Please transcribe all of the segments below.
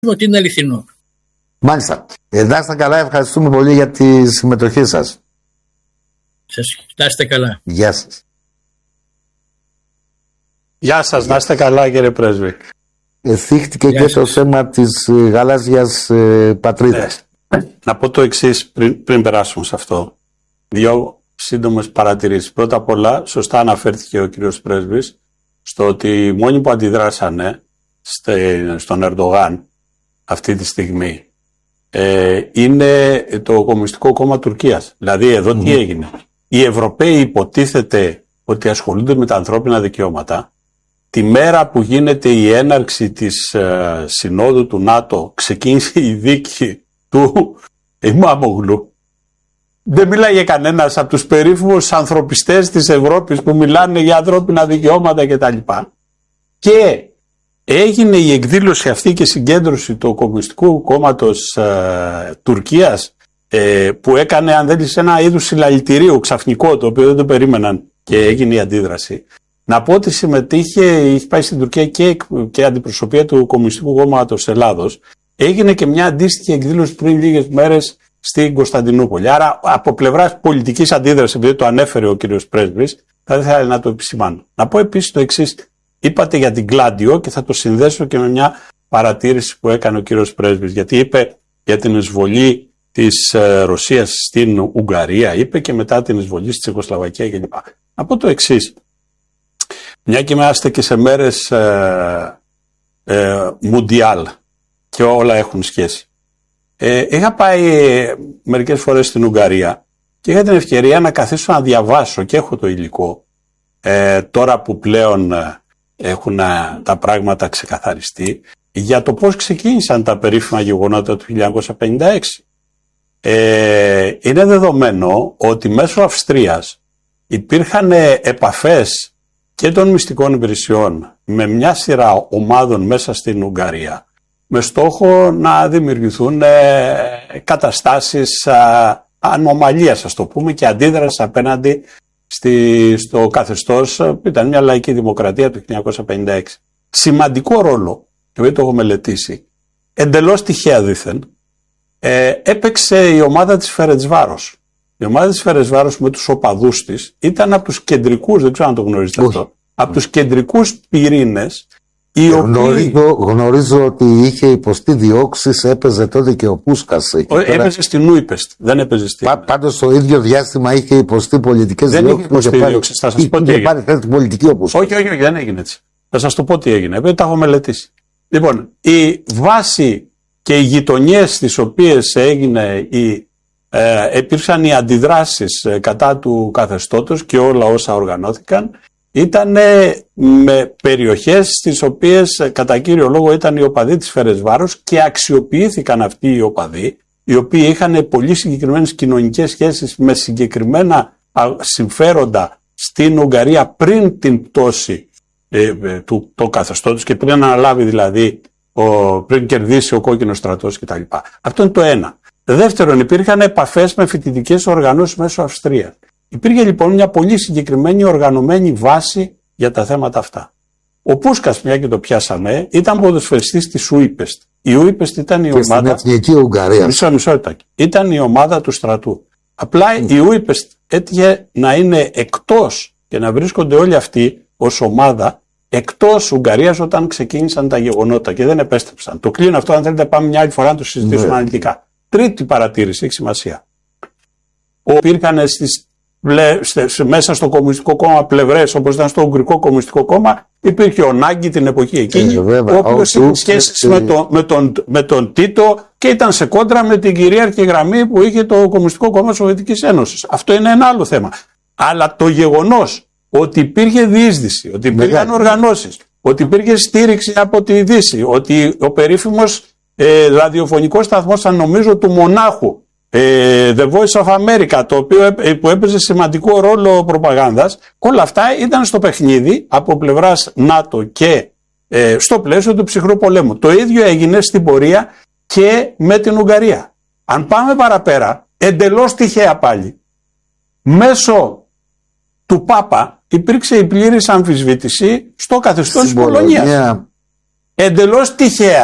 ότι είναι αληθινό. Μάλιστα. Να είστε καλά, ευχαριστούμε πολύ για τη συμμετοχή σας. Να είστε καλά. Γεια σας. Γεια σας, να είστε καλά κύριε Πρέσβη. Θύχτηκε και το θέμα της γαλάζιας πατρίδας. Να πω το εξής πριν περάσουμε σε αυτό. Δύο σύντομες παρατηρήσεις. Πρώτα απ' όλα, σωστά αναφέρθηκε ο κύριος Πρέσβης στο ότι οι μόνοι που αντιδράσανε στον Ερντογάν αυτή τη στιγμή είναι το Κομμουνιστικό Κόμμα Τουρκίας. Δηλαδή εδώ τι έγινε. Οι Ευρωπαίοι υποτίθεται ότι ασχολούνται με τα ανθρώπινα δικαιώματα. Τη μέρα που γίνεται η έναρξη της συνόδου του ΝΑΤΟ ξεκίνησε η δίκη του Ιμάμογλου. Δεν μιλάει κανένας από τους περίφημους ανθρωπιστές της Ευρώπης που μιλάνε για ανθρώπινα δικαιώματα κτλ. Και έγινε η εκδήλωση αυτή και συγκέντρωση του Κομμουνιστικού Κόμματος Τουρκίας που έκανε, αν θέλεις, ένα είδους συλλαλητηρίου ξαφνικό, το οποίο δεν το περίμεναν και έγινε η αντίδραση. Να πω ότι έχει πάει στην Τουρκία και αντιπροσωπεία του Κομμουνιστικού Κόμματος Ελλάδος. Έγινε και μια αντίστοιχη εκδήλωση πριν λίγες μέρες στην Κωνσταντινούπολη. Άρα, από πλευράς πολιτικής αντίδρασης, επειδή το ανέφερε ο κύριος Πρέσβης, θα ήθελα να το επισημάνω. Να πω επίσης το εξής. Είπατε για την Γκλάντιο και θα το συνδέσω και με μια παρατήρηση που έκανε ο κύριος Πρέσβης. Γιατί είπε για την εισβολή της Ρωσίας στην Ουγγαρία, είπε και μετά την εισβολή στη Τσεχοσλοβακία κλπ. Να πω το εξής. Μια και είμαστε και σε μέρες Μουντιάλ και όλα έχουν σχέση. Είχα πάει μερικές φορές στην Ουγγαρία και είχα την ευκαιρία να καθίσω να διαβάσω και έχω το υλικό τώρα που πλέον έχουν τα πράγματα ξεκαθαριστεί για το πώς ξεκίνησαν τα περίφημα γεγονότα του 1956. Είναι δεδομένο ότι μέσω Αυστρίας υπήρχαν επαφές και των μυστικών υπηρεσιών με μια σειρά ομάδων μέσα στην Ουγγαρία με στόχο να δημιουργηθούν καταστάσεις ανομαλίας, ας το πούμε, και αντίδραση απέναντι στο καθεστώς που ήταν μια λαϊκή δημοκρατία του 1956. Σημαντικό ρόλο, και δεν το έχω μελετήσει, εντελώς τυχαία δήθεν, έπαιξε η ομάδα της Φερεντσβάρος. Η ομάδα της Φερεντσβάρος με τους οπαδούς της ήταν από τους κεντρικούς, δεν ξέρω αν το γνωρίζετε αυτό, από τους κεντρικούς πυρήνες. Γνωρίζω ότι είχε υποστεί διώξεις, έπαιζε τότε και ο Πούσκας. Έπαιζε στην Ούιπεστ, δεν έπαιζε στην. Πάντως το ίδιο διάστημα είχε υποστεί πολιτικές διώξεις. Δεν είχε υποστεί διώξεις, θα σας πω τι έγινε. Πάρει θέση πολιτική ο Πούσκας. Όχι, δεν έγινε έτσι. Θα σας το πω τι έγινε, επειδή τα έχω μελετήσει. Λοιπόν, η βάση και οι γειτονιές στις οποίες υπήρξαν οι αντιδράσεις κατά του καθεστώτος και όλα όσα οργανώθηκαν ήταν με περιοχές στις οποίες κατά κύριο λόγο ήταν οι οπαδοί της Φερεντσβάρος και αξιοποιήθηκαν αυτοί οι οπαδοί, οι οποίοι είχαν πολύ συγκεκριμένες κοινωνικές σχέσεις με συγκεκριμένα συμφέροντα στην Ουγγαρία πριν την πτώση του καθεστώτος και πριν αναλάβει δηλαδή, πριν κερδίσει ο κόκκινος στρατός κτλ. Αυτό είναι το ένα. Δεύτερον, υπήρχαν επαφές με φοιτητικές οργανώσεις μέσω Αυστρίας. Υπήρχε λοιπόν μια πολύ συγκεκριμένη οργανωμένη βάση για τα θέματα αυτά. Ο Πούσκας, μια και το πιάσαμε, ήταν ποδοσφαιριστής της Ούιπεστ. Η Ούιπεστ ήταν η ομάδα. Στην Εθνική Ουγγαρία. Ήταν η ομάδα του στρατού. Απλά η Ούιπεστ έτυχε να είναι εκτός και να βρίσκονται όλοι αυτοί ως ομάδα εκτός Ουγγαρίας όταν ξεκίνησαν τα γεγονότα και δεν επέστρεψαν. Το κλείνω αυτό, αν θέλετε, πάμε μια άλλη φορά να το συζητήσουμε αναλυτικά. Τρίτη παρατήρηση, έχει σημασία. Υπήρχαν μέσα στο Κομμουνιστικό Κόμμα πλευρές, όπως ήταν στο Ουγγρικό Κομμουνιστικό Κόμμα, υπήρχε ο Νάγκη την εποχή εκείνη, ο οποίος είχε σχέσεις με τον Τίτο και ήταν σε κόντρα με την κυρίαρχη γραμμή που είχε το Κομμουνιστικό Κόμμα της Σοβιετικής Ένωσης. Αυτό είναι ένα άλλο θέμα. Αλλά το γεγονός ότι υπήρχε διείσδυση, ότι υπήρχαν οργανώσεις, ότι υπήρχε στήριξη από τη Δύση, ότι ο περίφημος ραδιοφωνικός σταθμός, αν νομίζω, του Μονάχου, The Voice of America, το οποίο που έπαιζε σημαντικό ρόλο προπαγάνδας, όλα αυτά ήταν στο παιχνίδι από πλευράς ΝΑΤΟ και στο πλαίσιο του ψυχρού πολέμου. Το ίδιο έγινε στην πορεία και με την Ουγγαρία. Αν πάμε παραπέρα, εντελώς τυχαία πάλι, μέσω του Πάπα υπήρξε η πλήρης αμφισβήτηση στο καθεστώς της Πολωνίας. Εντελώς τυχαία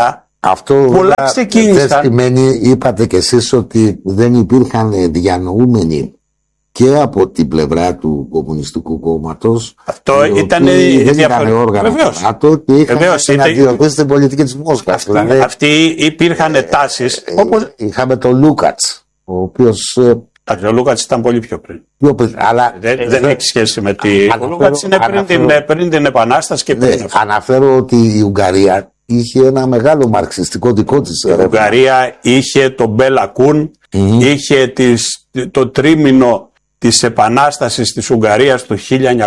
πολλά ξεκίνησαν. Δεν σημαίνει, είπατε κι εσείς, ότι δεν υπήρχαν διανοούμενοι και από την πλευρά του Κομμουνιστικού Κόμματος. Αυτό ήταν διαφορετικό όργανο και είχαν να διορθώσει την πολιτική της Μόσχας. Αυτοί υπήρχαν τάσεις. Είχαμε τον Λούκατς, ο οποίος... Ο Λούκατς ήταν πολύ πιο πριν. Αλλά δεν έχει σχέση με τη... Ο Λούκατς είναι πριν την Επανάσταση και πριν. Αναφέρω ότι η Ουγγαρία είχε ένα μεγάλο μαρξιστικό δικό της. Η Ουγγαρία είχε τον Μπέλα Κουν, είχε το τρίμηνο της Επανάστασης της Ουγγαρίας του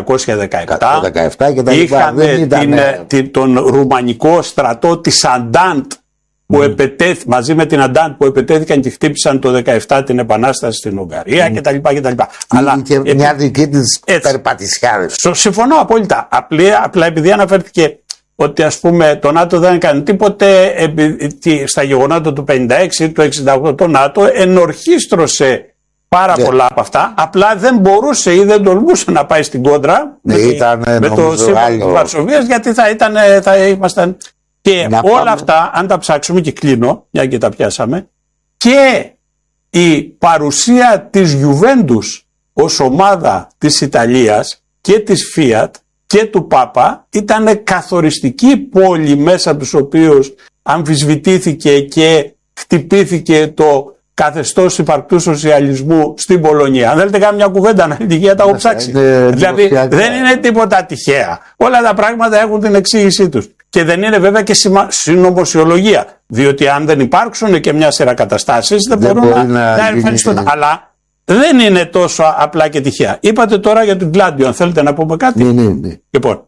1917. Είχαν τον ρουμανικό στρατό της Αντάντ που μαζί με την Αντάντ που επετέθηκαν και χτύπησαν το 1917 την Επανάσταση στην Ουγγαρία κτλ. Αλλά και μια δική της περπατησιά. Συμφωνώ απόλυτα. Απλά επειδή αναφέρθηκε ότι ας πούμε το ΝΑΤΟ δεν έκανε τίποτε στα γεγονότα του 1956, του 1968, το ΝΑΤΟ ενορχίστρωσε πάρα πολλά από αυτά, απλά δεν μπορούσε ή δεν τολμούσε να πάει στην κόντρα με το Σύμφωνο της Βαρσοβίας, γιατί θα ήμασταν... Και όλα αυτά, αν τα ψάξουμε, και κλείνω, μια και τα πιάσαμε, και η παρουσία της Γιουβέντους ως ομάδα της Ιταλίας και της Fiat και του Πάπα ήταν καθοριστική πόλη μέσα από τους οποίους αμφισβητήθηκε και χτυπήθηκε το καθεστώς υπαρκτού σοσιαλισμού στην Πολωνία. Αν θέλετε κάνω μια κουβέντα αναλυτική, τα έχω ψάξει. Δηλαδή δεν είναι τίποτα τυχαία. Όλα τα πράγματα έχουν την εξήγησή τους. Και δεν είναι βέβαια και συνωμοσιολογία. Διότι αν δεν υπάρξουν και μια σειρά καταστάσεις δεν μπορούν να εμφανιστούν. Αλλά δεν είναι τόσο απλά και τυχαία. Είπατε τώρα για τον Γκλάντιο, αν θέλετε να πούμε κάτι. Ναι. Λοιπόν,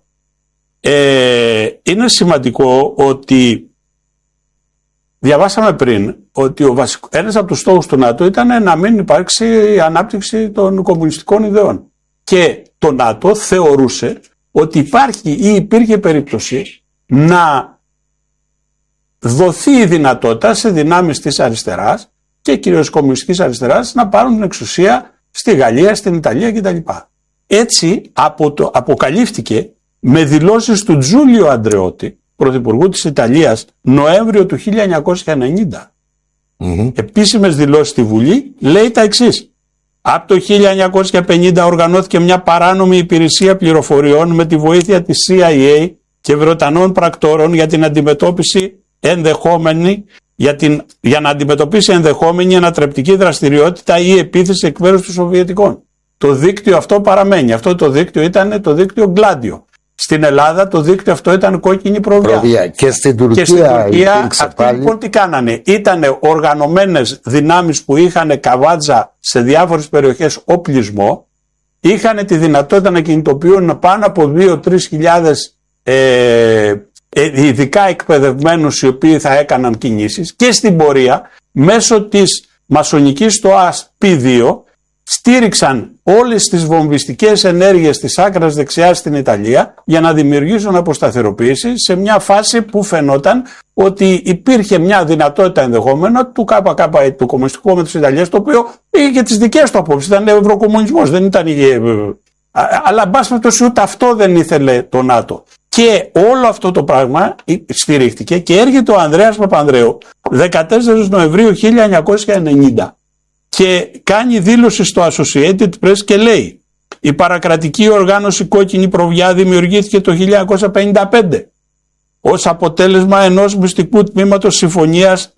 είναι σημαντικό ότι διαβάσαμε πριν ότι ένας από τους στόχους του ΝΑΤΟ ήταν να μην υπάρξει ανάπτυξη των κομμουνιστικών ιδεών. Και το ΝΑΤΟ θεωρούσε ότι υπάρχει ή υπήρχε περίπτωση να δοθεί η δυνατότητα σε δυνάμεις της αριστεράς και κυρίως κομμουνιστικής αριστεράς να πάρουν την εξουσία στη Γαλλία, στην Ιταλία κτλ. Έτσι αποκαλύφθηκε με δηλώσεις του Τζούλιο Αντρεώτη, πρωθυπουργού της Ιταλίας, Νοέμβριο του 1990. Επίσημες δηλώσεις στη Βουλή, λέει τα εξής. Από το 1950 οργανώθηκε μια παράνομη υπηρεσία πληροφοριών με τη βοήθεια της CIA και Βρετανών πρακτόρων για την αντιμετώπιση για να αντιμετωπίσει ενδεχόμενη ανατρεπτική δραστηριότητα ή επίθεση εκ μέρους των Σοβιετικών. Το δίκτυο αυτό παραμένει. Αυτό το δίκτυο ήταν το δίκτυο Γκλάντιο. Στην Ελλάδα το δίκτυο αυτό ήταν κόκκινη προβιά. Και στην Τουρκία αυτοί λοιπόν τι κάνανε. Ήτανε οργανωμένες δυνάμεις που είχαν καβάτζα σε διάφορες περιοχές οπλισμό. Είχαν τη δυνατότητα να κινητοποιούν πάνω από 2-3 χιλιάδες ειδικά εκπαιδευμένους οι οποίοι θα έκαναν κινήσεις, και στην πορεία μέσω της μασονικής στοάς P2 στήριξαν όλες τις βομβιστικές ενέργειες της άκρας δεξιάς στην Ιταλία για να δημιουργήσουν αποσταθεροποίηση σε μια φάση που φαινόταν ότι υπήρχε μια δυνατότητα ενδεχόμενα του ΚΚ, του Κομμουνιστικού Κόμματος της Ιταλίας, το οποίο είχε και τις δικές του απόψεις, ήταν ευρωκομμουνισμός, δεν ήταν... Αλλά εν πάση περιπτώσει ούτε αυτό δεν ήθελε το ΝΑΤΟ. Και όλο αυτό το πράγμα στηρίχτηκε και έρχεται ο Ανδρέας Παπανδρέου 14 Νοεμβρίου 1990 και κάνει δήλωση στο Associated Press και λέει: η παρακρατική οργάνωση Κόκκινη Προβιά δημιουργήθηκε το 1955 ως αποτέλεσμα ενός μυστικού τμήματος συμφωνίας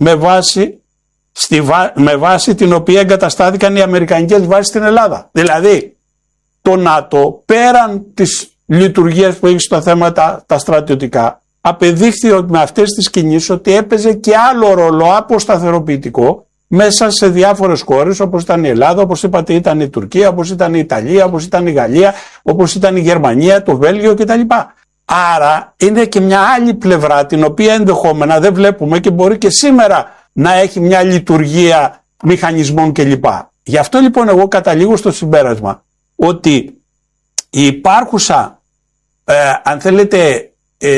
με βάση την οποία εγκαταστάθηκαν οι αμερικανικές βάσεις στην Ελλάδα. Δηλαδή το ΝΑΤΟ, πέραν της λειτουργίας που έχει στα θέματα τα στρατιωτικά, απεδείχθη με αυτές τις κινήσεις ότι έπαιζε και άλλο ρόλο αποσταθεροποιητικό μέσα σε διάφορες χώρες, όπως ήταν η Ελλάδα, όπως είπατε ήταν η Τουρκία, όπως ήταν η Ιταλία, όπως ήταν η Γαλλία, όπως ήταν η Γερμανία, το Βέλγιο κτλ. Άρα είναι και μια άλλη πλευρά την οποία ενδεχόμενα δεν βλέπουμε και μπορεί και σήμερα να έχει μια λειτουργία μηχανισμών κλπ. Γι' αυτό λοιπόν εγώ καταλήγω στο συμπέρασμα ότι η υπάρχουσα αν θέλετε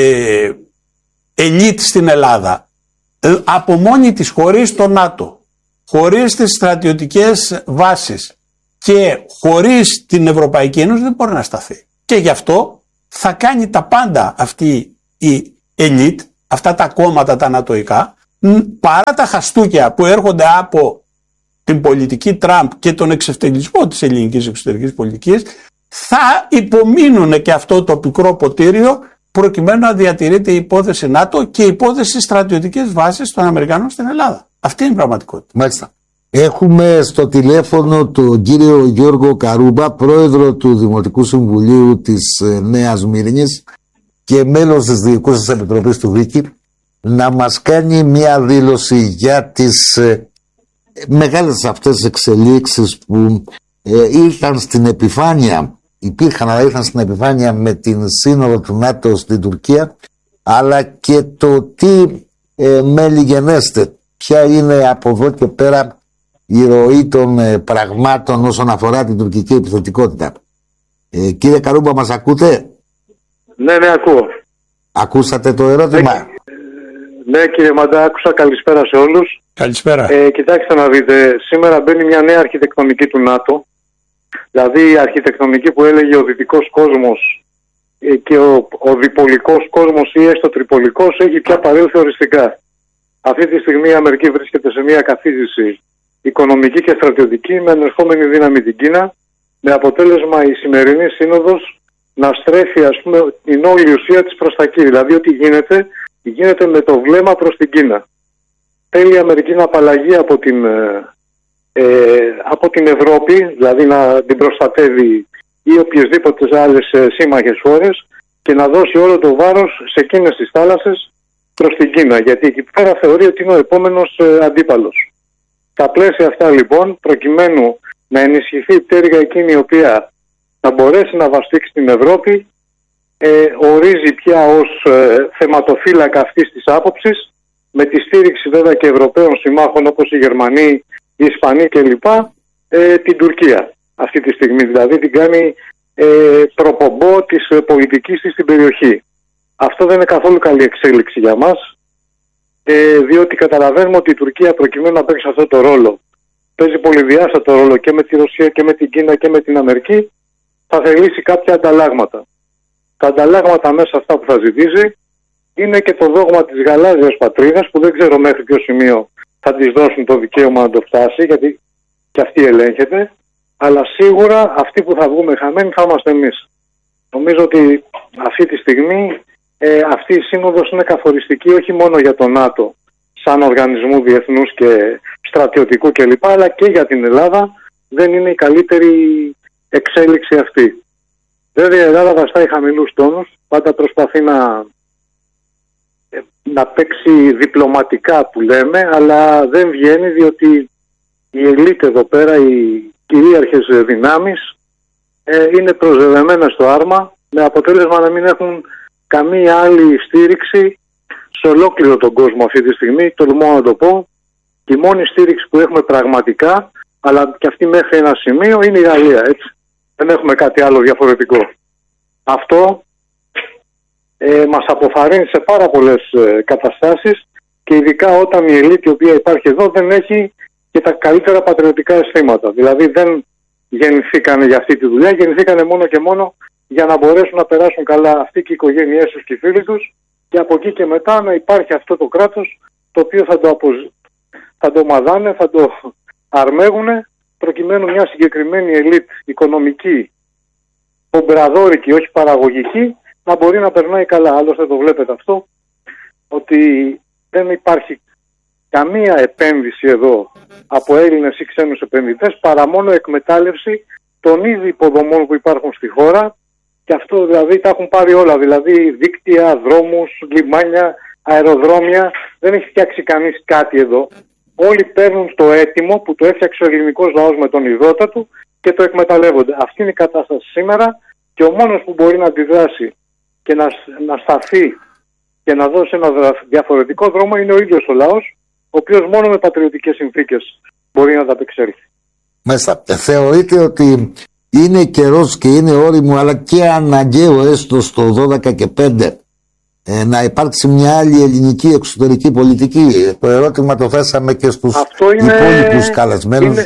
ελίτ στην Ελλάδα από μόνη της, χωρίς το ΝΑΤΟ, χωρίς τις στρατιωτικές βάσεις και χωρίς την Ευρωπαϊκή Ένωση δεν μπορεί να σταθεί. Και γι' αυτό θα κάνει τα πάντα αυτή η ελίτ, αυτά τα κόμματα τα νατοϊκά, παρά τα χαστούκια που έρχονται από την πολιτική Τραμπ και τον εξευτελισμό της ελληνικής εξωτερικής πολιτικής, θα υπομείνουν και αυτό το πικρό ποτήριο προκειμένου να διατηρείται η υπόθεση ΝΑΤΟ και η υπόθεση στρατιωτικές βάσεις των Αμερικανών στην Ελλάδα. Αυτή είναι η πραγματικότητα. Μάλιστα. Έχουμε στο τηλέφωνο τον κύριο Γιώργο Καρούμπα, πρόεδρο του Δημοτικού Συμβουλίου της Νέας Μύρινης και μέλος της Διοικούσας Επιτροπής του Βίκη, να μας κάνει μια δήλωση για τις μεγάλες αυτές εξελίξεις που ήρθαν στην επιφάνεια, υπήρχαν αλλά ήρθαν στην επιφάνεια με την σύνοδο του ΝΑΤΟ στην Τουρκία, αλλά και το τι μέλη γενέστε, ποια είναι από εδώ και πέρα η ροή των πραγμάτων όσον αφορά την τουρκική επιθετικότητα. Κύριε Καρούμπα, μας ακούτε? Ναι, ακούω. Ακούσατε το ερώτημα? Ναι, κύριε Μαντά, άκουσα. Καλησπέρα σε όλους. Καλησπέρα. Κοιτάξτε να δείτε, σήμερα μπαίνει μια νέα αρχιτεκτονική του ΝΑΤΟ. Δηλαδή η αρχιτεκτονική που έλεγε ο δυτικός κόσμος και ο διπολικός κόσμος ή έστω τριπολικός έχει πια παρέλθει οριστικά. Αυτή τη στιγμή η Αμερική βρίσκεται σε μια καθίζηση οικονομική και στρατιωτική με ανερχόμενη δύναμη την Κίνα, με αποτέλεσμα η σημερινή σύνοδος να στρέφει, ας πούμε, την όλη ουσία της προς τα εκεί. Δηλαδή ότι γίνεται με το βλέμμα προς την Κίνα. Θέλει η Αμερική να απαλλαγεί από την Ευρώπη, δηλαδή να την προστατεύει ή οποιασδήποτε άλλες σύμμαχες χώρες και να δώσει όλο το βάρος σε εκείνες τις θάλασσες προς την Κίνα, γιατί εκεί πέρα θεωρεί ότι είναι ο επόμενος αντίπαλος. Στα πλαίσια αυτά λοιπόν, προκειμένου να ενισχυθεί η πτέρυγα εκείνη η οποία θα μπορέσει να βαστίξει την Ευρώπη, ορίζει πια ως θεματοφύλακα αυτής της άποψης, με τη στήριξη βέβαια και Ευρωπαίων συμμάχων όπως οι Γερμανοί, οι Ισπανοί κλπ, την Τουρκία. Αυτή τη στιγμή δηλαδή την κάνει προπομπό της πολιτικής της στην περιοχή. Αυτό δεν είναι καθόλου καλή εξέλιξη για μας, διότι καταλαβαίνουμε ότι η Τουρκία προκειμένου να παίξει αυτό το ρόλο, παίζει πολυδιάστατο ρόλο και με τη Ρωσία και με την Κίνα και με την Αμερική, θα θελήσει κάποια ανταλλάγματα. Τα ανταλλάγματα μέσα αυτά που θα ζητήσει είναι και το δόγμα της γαλάζιας πατρίδας, που δεν ξέρω μέχρι ποιο σημείο θα της δώσουν το δικαίωμα να το φτάσει, γιατί και αυτή ελέγχεται, αλλά σίγουρα αυτοί που θα βγούμε χαμένοι θα είμαστε εμείς. Νομίζω ότι αυτή τη στιγμή αυτή η σύνοδος είναι καθοριστική όχι μόνο για το ΝΑΤΟ σαν οργανισμού διεθνούς και στρατιωτικού κλπ, αλλά και για την Ελλάδα. Δεν είναι η καλύτερη εξέλιξη αυτή. Βέβαια η Ελλάδα βαστάει χαμηλούς τόνους, πάντα προσπαθεί να παίξει διπλωματικά που λέμε, αλλά δεν βγαίνει, διότι η ελίτ εδώ πέρα, οι κυρίαρχες δυνάμεις είναι προσδεδεμένες στο άρμα, με αποτέλεσμα να μην έχουν καμία άλλη στήριξη σε ολόκληρο τον κόσμο αυτή τη στιγμή, τολμώ να το πω. Και η μόνη στήριξη που έχουμε πραγματικά, αλλά και αυτή μέχρι ένα σημείο, είναι η Γαλλία, έτσι. Δεν έχουμε κάτι άλλο διαφορετικό. Αυτό μας αποθαρρύνει σε πάρα πολλές καταστάσεις και ειδικά όταν η ελίτ η οποία υπάρχει εδώ δεν έχει και τα καλύτερα πατριωτικά αισθήματα. Δηλαδή δεν γεννηθήκανε για αυτή τη δουλειά, γεννηθήκανε μόνο και μόνο για να μπορέσουν να περάσουν καλά αυτοί και οι οικογένειές τους και οι φίλοι τους, και από εκεί και μετά να υπάρχει αυτό το κράτος το οποίο θα το μαδάνε, θα το αρμέγουνε, προκειμένου μια συγκεκριμένη ελίτ οικονομική, πομπραδόρικη, όχι παραγωγική, να μπορεί να περνάει καλά. Άλλωστε το βλέπετε αυτό, ότι δεν υπάρχει καμία επένδυση εδώ από Έλληνες ή ξένους επενδυτές, παρά μόνο εκμετάλλευση των ήδη υποδομών που υπάρχουν στη χώρα, και αυτό δηλαδή τα έχουν πάρει όλα, δηλαδή δίκτυα, δρόμους, λιμάνια, αεροδρόμια, δεν έχει φτιάξει κανείς κάτι εδώ. Όλοι παίρνουν το έτοιμο που το έφτιαξε ο ελληνικός λαός με τον ιδρώτα του και το εκμεταλλεύονται. Αυτή είναι η κατάσταση σήμερα και ο μόνος που μπορεί να αντιδράσει και να σταθεί και να δώσει ένα διαφορετικό δρόμο είναι ο ίδιος ο λαός, ο οποίος μόνο με πατριωτικές συνθήκες μπορεί να τα απεξέλθει. Μάλιστα. Θεωρείτε ότι είναι καιρός και είναι όριμο, αλλά και αναγκαίο έστω στο 12 και 5 να υπάρξει μια άλλη ελληνική εξωτερική πολιτική? Το ερώτημα το θέσαμε και στους υπόλοιπους καλεσμένους.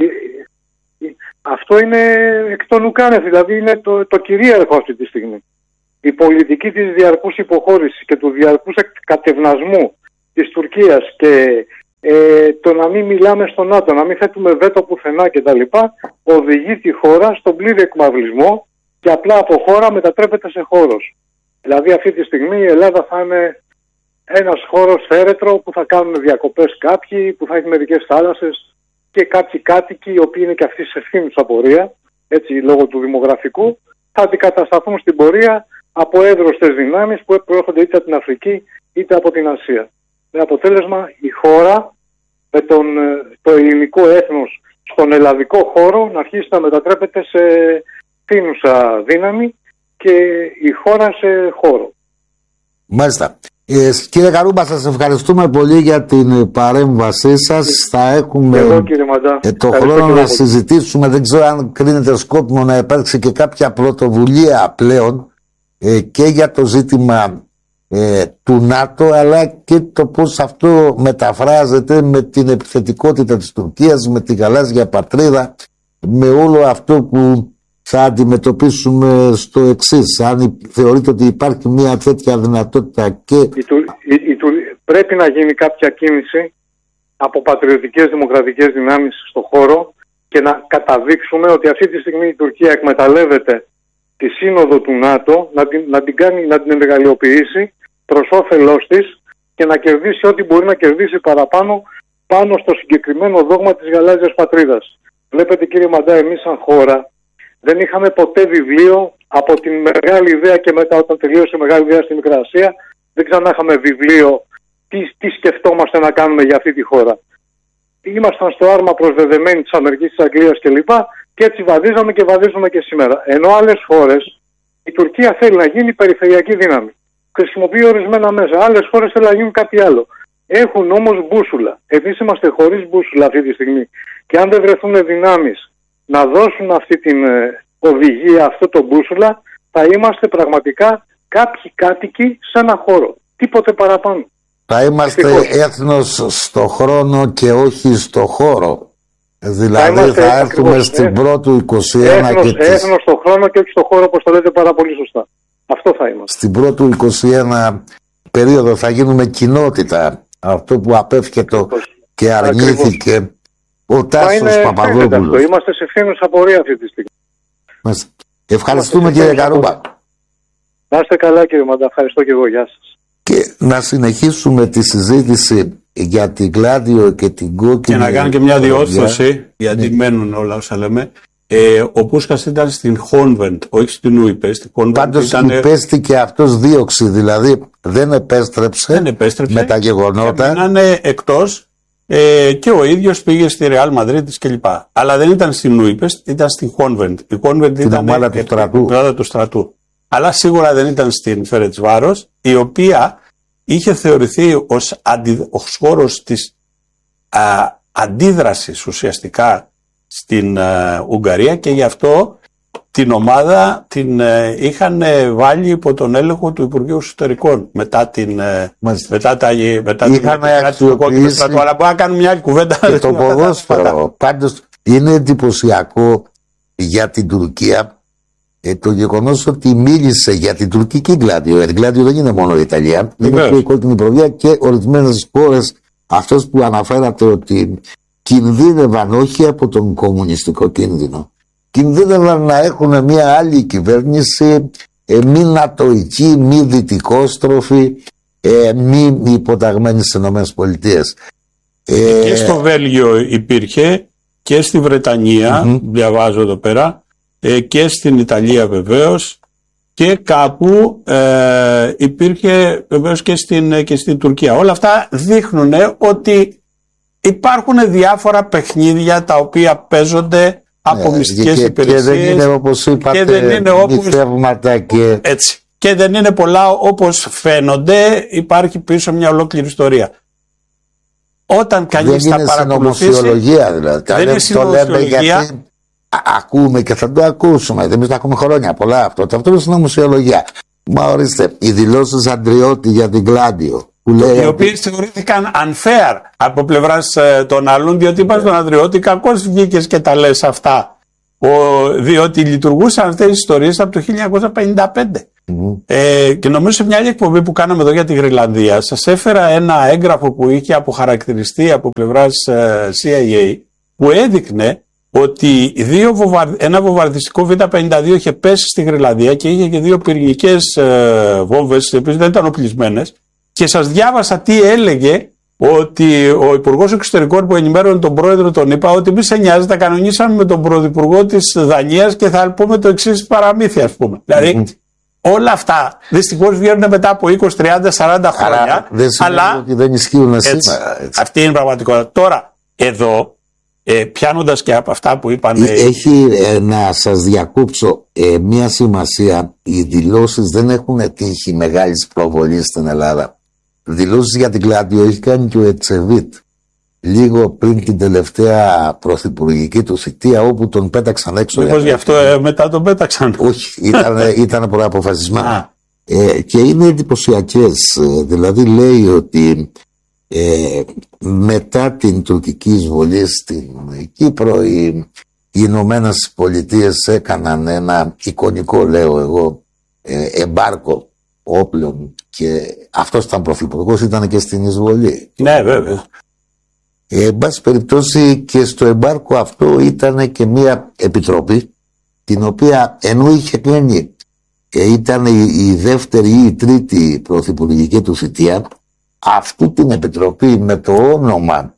Αυτό είναι εκ των ουκάνευ, δηλαδή είναι το κυρίαρχο αυτή τη στιγμή. Η πολιτική της διαρκούς υποχώρησης και του διαρκούς κατευνασμού της Τουρκίας και το να μην μιλάμε στο ΝΑΤΟ, να μην θέτουμε βέτο πουθενά κτλ. Οδηγεί τη χώρα στον πλήρη εκμαυλισμό και απλά από χώρα μετατρέπεται σε χώρος. Δηλαδή αυτή τη στιγμή η Ελλάδα θα είναι ένας χώρος θέρετρο που θα κάνουν διακοπές κάποιοι, που θα έχει μερικές θάλασσες και κάποιοι κάτοικοι, οι οποίοι είναι και αυτοί σε ευθύνους απορία, έτσι λόγω του δημογραφικού, θα αντικατασταθούν στην πορεία από εύρωστες δυνάμεις που προέρχονται είτε από την Αφρική είτε από την Ασία. Με αποτέλεσμα η χώρα με το ελληνικό έθνος στον ελλαδικό χώρο να αρχίσει να μετατρέπεται σε φθήνουσα δύναμη και η χώρα σε χώρο. Μάλιστα. Κύριε Καρούμπα, σας ευχαριστούμε πολύ για την παρέμβασή σας. Θα έχουμε εγώ, κύριε Μαντά, το χρόνο να συζητήσουμε. Δεν ξέρω αν κρίνεται σκόπιμο να υπάρξει και κάποια πρωτοβουλία πλέον και για το ζήτημα του ΝΑΤΟ, αλλά και το πώς αυτό μεταφράζεται με την επιθετικότητα της Τουρκίας, με τη γαλάζια πατρίδα, με όλο αυτό που θα αντιμετωπίσουμε στο εξής. Αν θεωρείτε ότι υπάρχει μια τέτοια δυνατότητα και... Πρέπει να γίνει κάποια κίνηση από πατριωτικές δημοκρατικές δυνάμεις στο χώρο και να καταδείξουμε ότι αυτή τη στιγμή η Τουρκία εκμεταλλεύεται τη σύνοδο του ΝΑΤΟ, να την εργαλειοποιήσει προς όφελός της και να κερδίσει ό,τι μπορεί να κερδίσει παραπάνω πάνω στο συγκεκριμένο δόγμα της γαλάζιας πατρίδας. Βλέπετε, κύριε Μαντά, εμείς σαν χώρα δεν είχαμε ποτέ βιβλίο από την μεγάλη ιδέα και μετά, όταν τελείωσε η μεγάλη ιδέα στη Μικρά Ασία, δεν ξανά είχαμε βιβλίο τι σκεφτόμαστε να κάνουμε για αυτή τη χώρα. Ήμασταν στο άρμα προσδεδεμένοι της Αμερικής, της Αγγλίας κλπ. Και έτσι βαδίζαμε και βαδίζουμε και σήμερα. Ενώ άλλες χώρες, η Τουρκία θέλει να γίνει περιφερειακή δύναμη. Χρησιμοποιεί ορισμένα μέσα. Άλλες χώρες θέλουν να γίνουν κάτι άλλο. Έχουν όμως μπούσουλα. Εμείς είμαστε χωρίς μπούσουλα αυτή τη στιγμή. Και αν δεν βρεθούν δυνάμεις να δώσουν αυτή την οδηγία, αυτό το μπούσουλα, θα είμαστε πραγματικά κάποιοι κάτοικοι σε ένα χώρο. Τίποτε παραπάνω. Θα είμαστε έθνος στο χρόνο και όχι στο χώρο. Δηλαδή θα έρθουμε στην πρώτου 21 έθνος στο χρόνο και όχι στο χώρο, όπως το λέτε πάρα πολύ σωστά. Αυτό θα είμαστε. Στην πρώτου 21 περίοδο θα γίνουμε κοινότητα. Αυτό που απέφυγε και αρνήθηκε ακριβώς ο Τάσος Παπαδόπουλος. Είμαστε σε ευθύνους απορία αυτή τη στιγμή. Ευχαριστούμε, κύριε Καρούμπα. Να είστε καλά, κύριε Μαντά. Ευχαριστώ και εγώ. Γεια σας. Και να συνεχίσουμε τη συζήτηση για την Γκλάντιο και την Κόκκινη. Και να κάνω και μια διόρθωση, γιατί μένουν όλα όσα λέμε. Ο Πούσκας ήταν στην Χόνβεντ, όχι στην Ουιπέστη. Πάντως υπέστηκε αυτός δίωξη, δηλαδή δεν επέστρεψε με τα γεγονότα. Μείνανε εκτός και ο ίδιος πήγε στη Ρεάλ Μαδρίτης κλπ. Αλλά δεν ήταν στην Ουιπέστη, ήταν στην Χόνβεντ. Η Χόνβεντ ήταν ομάδα του στρατού. Αλλά σίγουρα δεν ήταν στην Φερετσβάρος, η οποία είχε θεωρηθεί ως χώρος της αντίδρασης ουσιαστικά στην Ουγγαρία, και γι' αυτό την ομάδα την είχαν βάλει υπό τον έλεγχο του Υπουργείου Εσωτερικών μετά την αξιοποιήσει. Αλλά μπορεί να κάνουμε μια άλλη κουβέντα. Και το ποδόσφαιρο. Πάντως είναι εντυπωσιακό για την Τουρκία το γεγονός ότι μίλησε για την τουρκική Γκλάντιο. Η Γκλάντιο δεν είναι μόνο η Ιταλία, είναι και η Κόκκινη Προβία και ορισμένες χώρες. Αυτός που αναφέρατε ότι κινδύνευαν όχι από τον κομμουνιστικό κίνδυνο, κινδύνευαν να έχουν μια άλλη κυβέρνηση, μη νατοική, μη δυτικόστροφη, μη υποταγμένη στις ΗΠΑ. Και στο Βέλγιο υπήρχε και στη Βρετανία, διαβάζω εδώ πέρα, και στην Ιταλία βεβαίως, και κάπου υπήρχε βεβαίως και στην Τουρκία. Όλα αυτά δείχνουν ότι υπάρχουν διάφορα παιχνίδια τα οποία παίζονται από μυστικές υπηρεσίες, και δεν είναι όπως είπατε, και δεν είναι έτσι. Και δεν είναι πολλά όπως φαίνονται. Υπάρχει πίσω μια ολόκληρη ιστορία. Όταν κανείς τα παρακολουθήσει, δεν είναι συνωμοσιολογία δηλαδή. Δεν είναι συνωμοσιολογία. Γιατί ακούμε και θα το ακούσουμε. Εμείς τα ακούμε χρόνια πολλά αυτό. Αυτό είναι συνωμοσιολογία. Μα ορίστε, οι δηλώσεις Αντριώτη για την Γκλάντιο, οι οποίες θεωρήθηκαν unfair από πλευράς των άλλων, διότι είπαν στον Ανδριώτη, κακώς βγήκες και τα λες αυτά, διότι λειτουργούσαν αυτές τις ιστορίες από το 1955. Και νομίζω σε μια άλλη εκπομπή που κάναμε εδώ για τη Γροιλανδία, σας έφερα ένα έγγραφο που είχε αποχαρακτηριστεί από πλευράς CIA, που έδειχνε ότι ένα βομβαρδιστικό Β-52 είχε πέσει στη Γροιλανδία και είχε και 2 πυρηνικές βόμβες, οι οποίες δεν ήταν οπλισμένες, και σας διάβασα τι έλεγε ότι ο Υπουργός Εξωτερικών που ενημέρωνε τον πρόεδρο τον ΗΠΑ, ότι μη σε νοιάζει, τα κανονίσαμε με τον πρωθυπουργό της Δανίας και θα πούμε το εξής παραμύθι, ας πούμε. Δηλαδή, όλα αυτά δυστυχώς βγαίνουν μετά από 20, 30, 40 χρόνια. Αλλά ότι δεν ισχύουν σήμερα. Αυτή είναι η πραγματικότητα. Τώρα, εδώ, πιάνοντας και από αυτά που είπαν. Έχει, να σας διακόψω, μία σημασία. Οι δηλώσεις δεν έχουν τύχει μεγάλης προβολής στην Ελλάδα. Δηλώσεις για την Κλάντιο έχει κάνει και ο Ετσεβίτ λίγο πριν την τελευταία πρωθυπουργική του θητεία, όπου τον πέταξαν έξω. Μήπως γι' αυτό μετά τον πέταξαν? Όχι, ήταν προαποφασισμένο. Και είναι εντυπωσιακές. Δηλαδή λέει ότι μετά την τουρκική εισβολή στην Κύπρο, οι Ηνωμένες Πολιτείες έκαναν ένα εικονικό, λέω εγώ, εμπάρκο όπλων, και αυτός ήταν πρωθυπουργός, ήταν και στην εισβολή. Ναι, βέβαια. Εν πάση περιπτώσει, και στο εμπάρκο αυτό ήταν και μια επιτροπή, την οποία ενώ είχε κάνει, ήταν η δεύτερη ή η τρίτη πρωθυπουργική του θητεία, αυτή την επιτροπή με το όνομα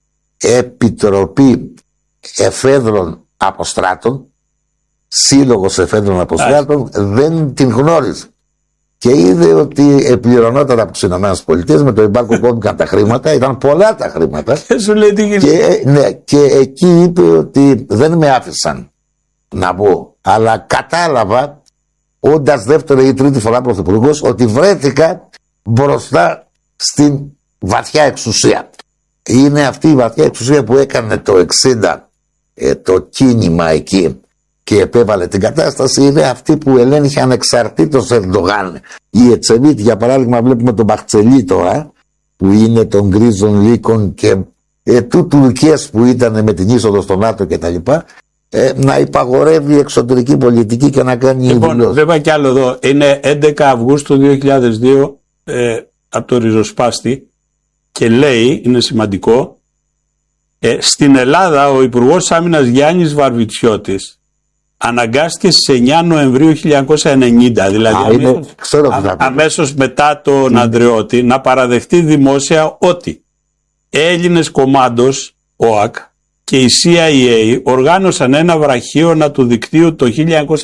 Επιτροπή Εφέδρων Αποστράτων, Σύλλογος Εφέδρων Αποστράτων, δεν την γνώριζε. Και είδε ότι επληρωνόταν από τις ΗΠΑ, με το εμπάρκο κόμπηκαν τα χρήματα, ήταν πολλά τα χρήματα. Και εκεί είπε ότι δεν με άφησαν να μπω. Αλλά κατάλαβα, όντας δεύτερη ή τρίτη φορά πρωθυπουργός, ότι βρέθηκα μπροστά στην βαθιά εξουσία. Είναι αυτή η βαθιά εξουσία που έκανε το 60 το κίνημα εκεί και επέβαλε την κατάσταση, είναι αυτή που ελέγχει ανεξαρτήτως Ερντογάν. Η Ετσεβίτ, για παράδειγμα, βλέπουμε τον Μπαχτσελή τώρα, που είναι των γκρίζων λύκων, και του Τουρκίας που ήταν με την είσοδο στο ΝΑΤΟ κτλ., να υπαγορεύει εξωτερική πολιτική και να κάνει δηλώσεις. Βέβαια κι άλλο εδώ. Είναι 11 Αυγούστου 2002 από το ριζοσπάστη, και λέει, είναι σημαντικό, στην Ελλάδα ο Υπουργός Άμυνας Γιάννης Βαρβιτσιώτης αναγκάστηκε στις 9 Νοεμβρίου 1990, δηλαδή αμέσως μετά τον Ανδρεώτη, να παραδεχτεί δημόσια ότι Έλληνες κομμάντος, ΟΑΚ, και η CIA οργάνωσαν ένα βραχίωνα του δικτύου το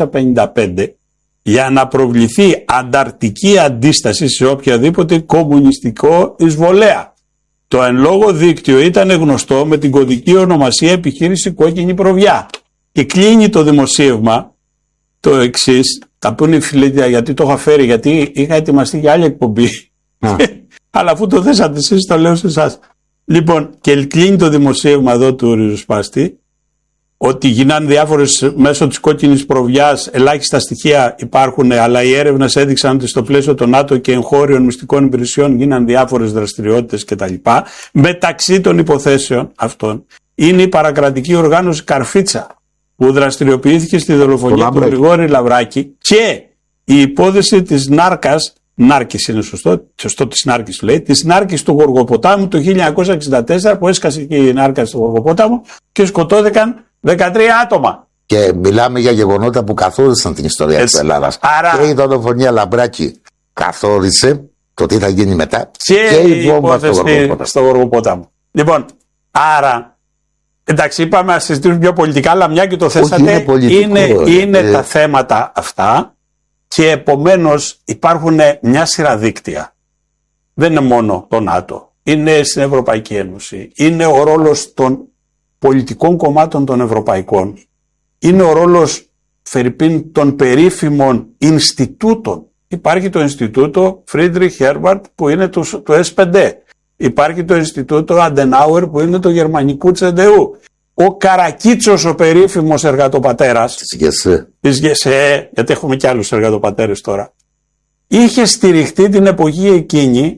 1955 για να προβληθεί ανταρτική αντίσταση σε οποιαδήποτε κομμουνιστικό εισβολέα. Το εν λόγω δίκτυο ήταν γνωστό με την κωδική ονομασία Επιχείρηση Κόκκινη Προβιά. Και κλείνει το δημοσίευμα το εξής, τα πούνε οι φίλοι, γιατί το είχα φέρει, γιατί είχα ετοιμαστεί για άλλη εκπομπή. Αλλά αφού το θέσατε εσείς, το λέω σε εσάς. Λοιπόν, και κλείνει το δημοσίευμα εδώ του ριζοσπάστη, ότι γίνανε διάφορες μέσω της κόκκινης προβιάς, ελάχιστα στοιχεία υπάρχουν, αλλά οι έρευνες έδειξαν ότι στο πλαίσιο των ΝΑΤΟ και εγχώριων μυστικών υπηρεσιών γίνανε διάφορες δραστηριότητες κτλ. Μεταξύ των υποθέσεων αυτών είναι η παρακρατική οργάνωση Καρφίτσα, που δραστηριοποιήθηκε στη δολοφονία του Γρηγόρη Λαβράκη, και η υπόθεση της Νάρκης είναι σωστό της Νάρκης λέει, της Νάρκης του Γοργοποτάμου το 1964, που έσκασε και η Νάρκα στο Γοργοπόταμο και σκοτώθηκαν 13 άτομα. Και μιλάμε για γεγονότα που καθόρισαν την ιστορία της Ελλάδας. Άρα, και η δολοφονία Λαμπράκη καθόρισε το τι θα γίνει μετά, και η υπόθεση στο Γοργοπόταμο. Λοιπόν, άρα, εντάξει, είπαμε να συζητήσουμε πιο πολιτικά, αλλά μια και το θέσατε, είναι τα θέματα αυτά, και επομένως υπάρχουν μια σειρά δίκτυα. Δεν είναι μόνο το ΝΑΤΟ, είναι στην Ευρωπαϊκή Ένωση, είναι ο ρόλος των πολιτικών κομμάτων των ευρωπαϊκών, είναι ο ρόλος φερειπίν των περίφημων Ινστιτούτων. Υπάρχει το Ινστιτούτο Φρίντριχ Χέρμπαρτ που είναι του S5, υπάρχει το Ινστιτούτο Αντενάουερ που είναι του γερμανικού Τσεντεού. Ο Καρακίτσος, ο περίφημος εργατοπατέρας της ΓΕΣΕ, γιατί έχουμε και άλλους εργατοπατέρες τώρα, είχε στηριχτεί την εποχή εκείνη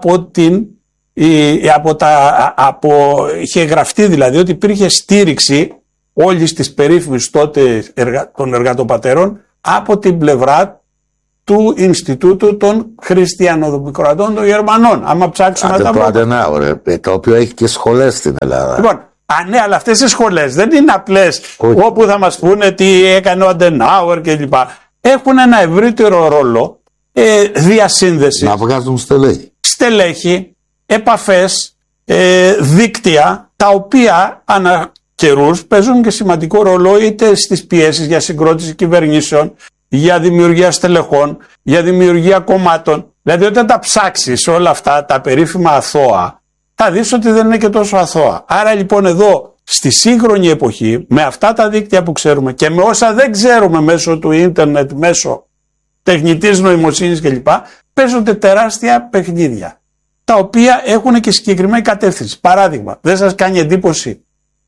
είχε γραφτεί δηλαδή ότι υπήρχε στήριξη όλης της περίφημης τότε των εργατοπατέρων από την πλευρά του Ινστιτούτου των Χριστιανοδημοκρατών των Γερμανών. Άμα ψάξουμε να τα βρούμε. Το οποίο έχει και σχολές στην Ελλάδα. Λοιπόν, ναι, αλλά αυτές οι σχολές δεν είναι απλές όπου θα μας πούνε τι έκανε ο Αντενάουερ κλπ. Έχουν ένα ευρύτερο ρόλο διασύνδεση. Να βγάζουν στελέχη, επαφές, δίκτυα, τα οποία ανά καιρούς παίζουν και σημαντικό ρόλο είτε στις πιέσεις για συγκρότηση κυβερνήσεων, για δημιουργία στελεχών, για δημιουργία κομμάτων. Δηλαδή όταν τα ψάξεις όλα αυτά τα περίφημα αθώα, θα δεις ότι δεν είναι και τόσο αθώα. Άρα λοιπόν εδώ στη σύγχρονη εποχή, με αυτά τα δίκτυα που ξέρουμε και με όσα δεν ξέρουμε μέσω του ίντερνετ, μέσω τεχνητής νοημοσύνης κλπ, παίζονται τεράστια παιχνίδια, τα οποία έχουν και συγκεκριμένη κατεύθυνση. Παράδειγμα, δεν σας κάνει εντύπωση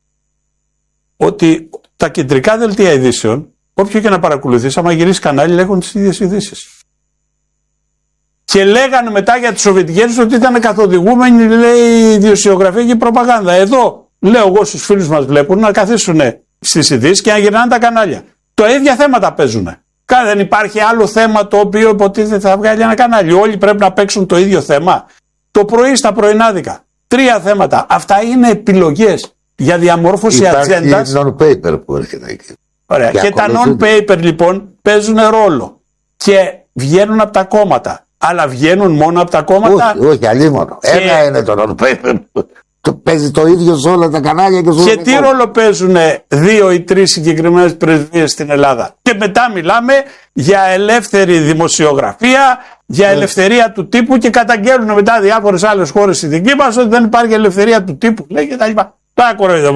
ότι τα κεντρικά δελτία ειδήσεων, όποιο και να παρακολουθείς, άμα γυρίσει κανάλι, λέγουν τις ίδιες ειδήσεις. Και λέγανε μετά για τις Σοβιετικές ότι ήταν καθοδηγούμενη, λέει, ιδιοσιογραφία και προπαγάνδα. Εδώ, λέω εγώ στους φίλους μας, βλέπουν να καθίσουν στις ειδήσεις και να γυρνάνε τα κανάλια. Τα ίδια θέματα παίζουν. Δεν υπάρχει άλλο θέμα το οποίο υποτίθεται θα βγάλει ένα κανάλι. Όλοι πρέπει να παίξουν το ίδιο θέμα. Το πρωί στα πρωινάδικα. 3 θέματα. Αυτά είναι επιλογές για διαμόρφωση ατζέντας. Υπάρχει non-paper που έρχεται εκεί. Ωραία. Και τα non-paper λοιπόν παίζουν ρόλο. Και βγαίνουν από τα κόμματα. Αλλά βγαίνουν μόνο από τα κόμματα. Όχι, αλλήμωνο. Ένα είναι το non-paper. Παίζει το ίδιο σε όλα τα κανάλια και σε όλα και τι ρόλο παίζουν 2 ή 3 συγκεκριμένες πρεσβείες στην Ελλάδα. Και μετά μιλάμε για ελεύθερη δημοσιογραφία, για ελευθερία του τύπου και καταγγέλνουν μετά διάφορες άλλες χώρες στη δική μας ότι δεν υπάρχει ελευθερία του τύπου. Λέει και τα λοιπά. Τώρα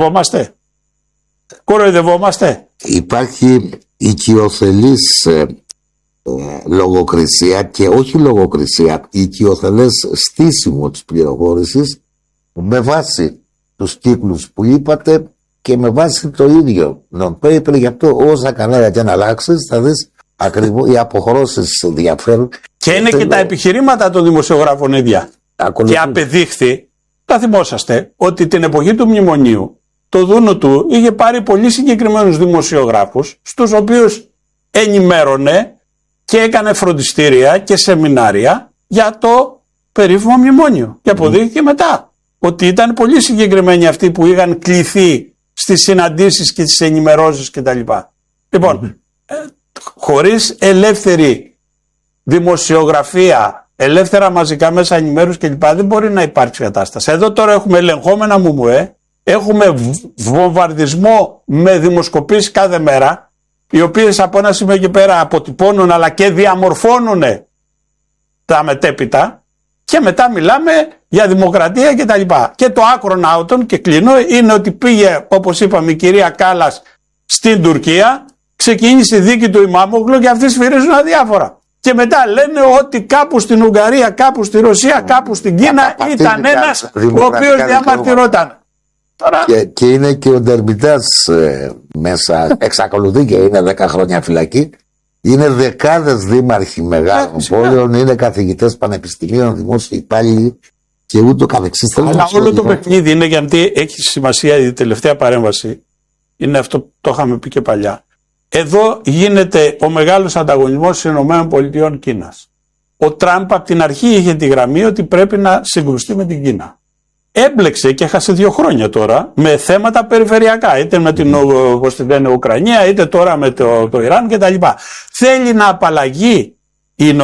κοροϊδευόμαστε. Υπάρχει οικειοθελής λογοκρισία και όχι λογοκρισία, οικειοθελές στήσιμο της πληροφόρησης με βάση τους κύκλους που είπατε και με βάση το ίδιο non-paper. Γι' αυτό όσα κανάλια και να αλλάξεις θα δεις ακριβώς οι αποχρώσεις διαφέρουν. Και είναι και τα επιχειρήματα των δημοσιογράφων ίδια. Και απεδείχθη, θα θυμόσαστε, ότι την εποχή του μνημονίου το Δούνο του είχε πάρει πολύ συγκεκριμένους δημοσιογράφους, στους οποίους ενημέρωνε και έκανε φροντιστήρια και σεμινάρια για το περίφημο μνημόνιο. Και αποδείχθηκε μετά ότι ήταν πολύ συγκεκριμένοι αυτοί που είχαν κληθεί στις συναντήσεις και στις ενημερώσεις κτλ. Λοιπόν, χωρίς ελεύθερη δημοσιογραφία, ελεύθερα μαζικά μέσα ενημέρωσης κλπ. Δεν μπορεί να υπάρξει κατάσταση. Εδώ τώρα έχουμε ελεγχόμενα μουμουέ, έχουμε βομβαρδισμό με δημοσκοπήσεις κάθε μέρα, οι οποίες από ένα σημείο και πέρα αποτυπώνουν αλλά και διαμορφώνουν τα μετέπειτα. Και μετά μιλάμε για δημοκρατία και τα λοιπά. Και το άκρον άουτον, και κλείνω, είναι ότι πήγε, όπως είπαμε, η κυρία Κάλλας στην Τουρκία, ξεκίνησε η δίκη του Ιμάμογλου και αυτοί σφυρίζουν αδιάφορα. Και μετά λένε ότι κάπου στην Ουγγαρία, κάπου στη Ρωσία, κάπου στην Κίνα ήταν ένας ο οποίος διαμαρτυρόταν. Τώρα... Και είναι και ο Ντερμιτάς μέσα, εξακολουθεί και είναι 10 χρόνια φυλακή. Είναι δεκάδες δήμαρχοι μεγάλων πόλεων, είναι καθηγητές πανεπιστημίων, δημόσιοι υπάλληλοι και ούτω καθεξής. Αλλά όλο το παιχνίδι είναι, γιατί έχει σημασία η τελευταία παρέμβαση, είναι αυτό, το είχαμε πει και παλιά. Εδώ γίνεται ο μεγάλος ανταγωνισμός στις ΗΠΑ Κίνας. Ο Τραμπ από την αρχή είχε τη γραμμή ότι πρέπει να συγκρουστεί με την Κίνα. Έμπλεξε και έχασε 2 χρόνια τώρα με θέματα περιφερειακά, είτε με την Ουκρανία, είτε τώρα με το Ιράν κτλ. Θέλει να απαλλαγεί η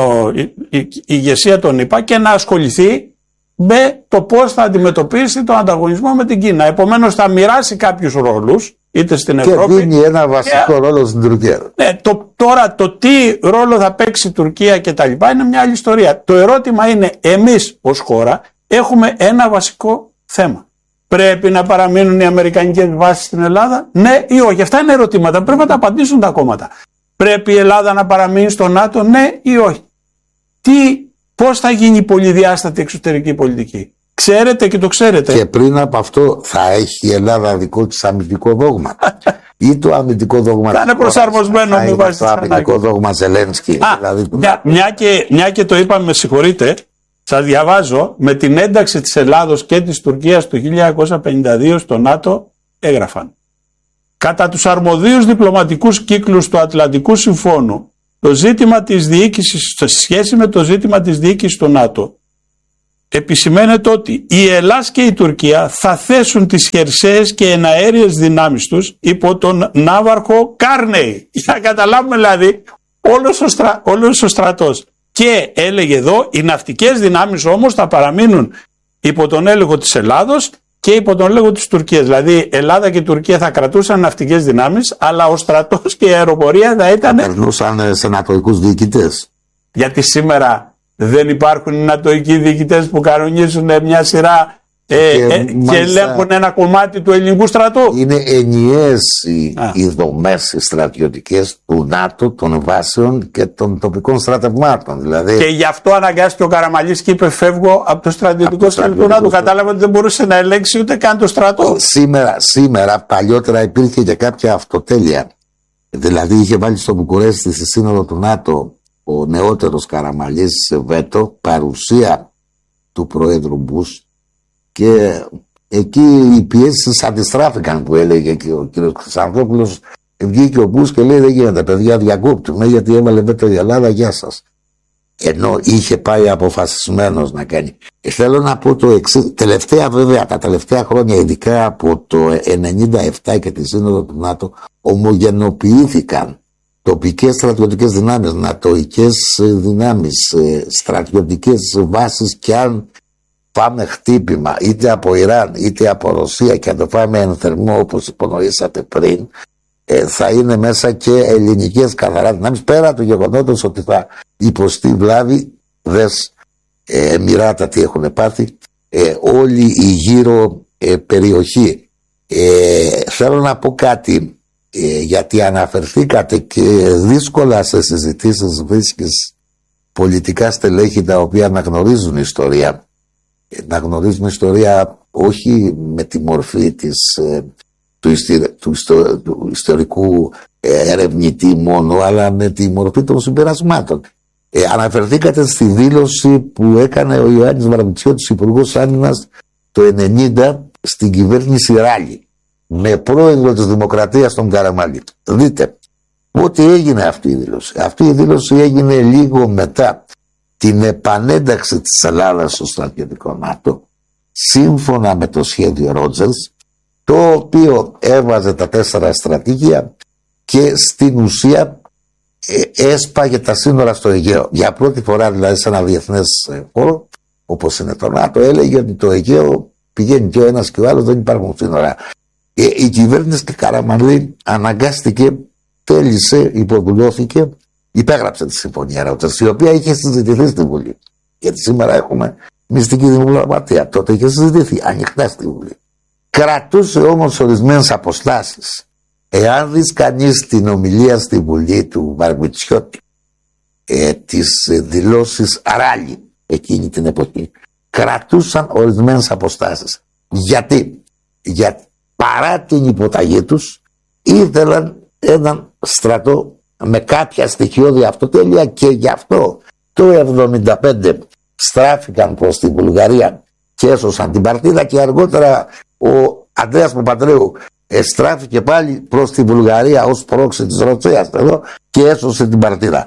ηγεσία των ΗΠΑ και να ασχοληθεί με το πώς θα αντιμετωπίσει τον ανταγωνισμό με την Κίνα. Επομένως θα μοιράσει κάποιους ρόλους, είτε στην Ευρώπη. Και δίνει ένα βασικό ρόλο στην Τουρκία. Ναι, τώρα το τι ρόλο θα παίξει η Τουρκία κτλ. Είναι μια άλλη ιστορία. Το ερώτημα είναι, εμείς ως χώρα έχουμε ένα βασικό θέμα. Πρέπει να παραμείνουν οι αμερικανικές βάσεις στην Ελλάδα, ναι ή όχι? Αυτά είναι ερωτήματα. Πρέπει να τα απαντήσουν τα κόμματα. Πρέπει η Ελλάδα να παραμείνει στο ΝΑΤΟ, ναι ή όχι? Πώς θα γίνει η πολυδιάστατη εξωτερική πολιτική? Ξέρετε και το ξέρετε. Και πριν από αυτό θα έχει η Ελλάδα δικό της αμυντικό δόγμα. Ή το αμυντικό δόγμα θα είναι προσαρμοσμένο με βάση το αμυντικό δόγμα Ζελένσκι. Δηλαδή... Μια και το είπαμε, με συγχωρείτε, σας διαβάζω, με την ένταξη της Ελλάδος και της Τουρκίας το 1952 στο ΝΑΤΟ έγραφαν: κατά τους αρμοδίους διπλωματικούς κύκλους του Ατλαντικού Συμφώνου το ζήτημα της διοίκησης, σε σχέση με το ζήτημα της διοίκησης του ΝΑΤΟ, επισημαίνεται ότι η Ελλάς και η Τουρκία θα θέσουν τις χερσαίες και εναέριες δυνάμεις τους υπό τον ναύαρχο Κάρνεϊ. Για να καταλάβουμε δηλαδή όλος ο στρατός. Και έλεγε εδώ, οι ναυτικές δυνάμεις όμως θα παραμείνουν υπό τον έλεγχο της Ελλάδος και υπό τον έλεγχο της Τουρκίας. Δηλαδή Ελλάδα και η Τουρκία θα κρατούσαν ναυτικές δυνάμεις, αλλά ο στρατός και η αεροπορία θα ήταν... περνούσαν σε νατοικούς διοικητές. Γιατί σήμερα δεν υπάρχουν οι νατοικοί διοικητές που κανονίζουν μια σειρά και ελέγχουν ένα κομμάτι του ελληνικού στρατού. Είναι ενιαίες οι δομές στρατιωτικές του ΝΑΤΟ, των βάσεων και των τοπικών στρατευμάτων. Δηλαδή... Και γι' αυτό αναγκάστηκε ο Καραμαλής και είπε: φεύγω από το στρατιωτικό στρατό του ΝΑΤΟ. Κατάλαβε ότι δεν μπορούσε να ελέγξει ούτε καν το στρατό. Σήμερα, παλιότερα υπήρχε και κάποια αυτοτέλεια. Δηλαδή είχε βάλει στο Βουκουρέστι στη σύνοδο του ΝΑΤΟ ο νεότερος Καραμαλής βέτο, παρουσία του Προέδρου Μπούς, και εκεί οι πιέσεις αντιστράφηκαν, που έλεγε και ο κ. Χρυσανθόπουλος. Βγήκε ο Μπούς και λέει: δεν γίνεται, παιδιά, διακόπτουμε, γιατί έβαλε βέτο η Ελλάδα, γεια σας. Ενώ είχε πάει αποφασισμένος να κάνει. Θέλω να πω το εξής. Τελευταία, βέβαια, τα τελευταία χρόνια, ειδικά από το 1997 και τη σύνοδο του ΝΑΤΟ, ομογενοποιήθηκαν τοπικές στρατιωτικές δυνάμεις, νατοικές δυνάμεις, στρατιωτικές βάσεις, και αν πάμε χτύπημα είτε από Ιράν είτε από Ρωσία και αν το πάμε εν θερμό, όπως υπονοήσατε πριν, θα είναι μέσα και ελληνικές καθαρά δυνάμεις, πέρα του γεγονότος ότι θα υποστεί βλάβη, δες Εμιράτα τι έχουν πάθει, όλη η γύρω περιοχή. Θέλω να πω κάτι, γιατί αναφερθήκατε και δύσκολα σε συζητήσεις βρίσκεις πολιτικά στελέχη τα οποία να γνωρίζουν ιστορία. Να γνωρίζουν ιστορία όχι με τη μορφή του ιστορικού ερευνητή μόνο, αλλά με τη μορφή των συμπερασμάτων. Αναφερθήκατε στη δήλωση που έκανε ο Ιωάννης Βαρβιτσιώτης, Υπουργός Άμυνας, το 1990 στην κυβέρνηση Ράλη, με πρόεδρο της Δημοκρατίας τον Καραμαλή. Δείτε ότι έγινε αυτή η δήλωση. Αυτή η δήλωση έγινε λίγο μετά την επανένταξη της Ελλάδας στο στρατιωτικό ΝΑΤΟ, σύμφωνα με το σχέδιο Ρότζερς, το οποίο έβαζε τα 4 στρατηγία και στην ουσία έσπαγε τα σύνορα στο Αιγαίο. Για πρώτη φορά δηλαδή σε ένα διεθνές χώρο όπως είναι το ΝΑΤΟ, έλεγε ότι το Αιγαίο πηγαίνει και ο ένας και ο άλλος, δεν υπάρχουν σύνορα. Η κυβέρνηση του Καραμαλή αναγκάστηκε, τέλεισε, υποδουλώθηκε, υπέγραψε τη συμφωνία Ρότζερς, η οποία είχε συζητηθεί στη Βουλή. Γιατί σήμερα έχουμε μυστική διπλωματία. Τότε είχε συζητηθεί ανοιχτά στη Βουλή. Κρατούσε όμως ορισμένες αποστάσεις. Εάν δεις κανείς την ομιλία στη Βουλή του Βαρβιτσιώτη, τις δηλώσεις Ράλη εκείνη την εποχή, κρατούσαν ορισμένες αποστάσεις. Γιατί παρά την υποταγή τους ήθελαν έναν στρατό με κάποια στοιχειώδη αυτοτέλεια, και γι' αυτό το 1975 στράφηκαν προς τη Βουλγαρία και έσωσαν την παρτίδα, και αργότερα ο Ανδρέας Παπανδρέου στράφηκε πάλι προς τη Βουλγαρία ως πρόξη της Ρωσίας εδώ και έσωσε την παρτίδα.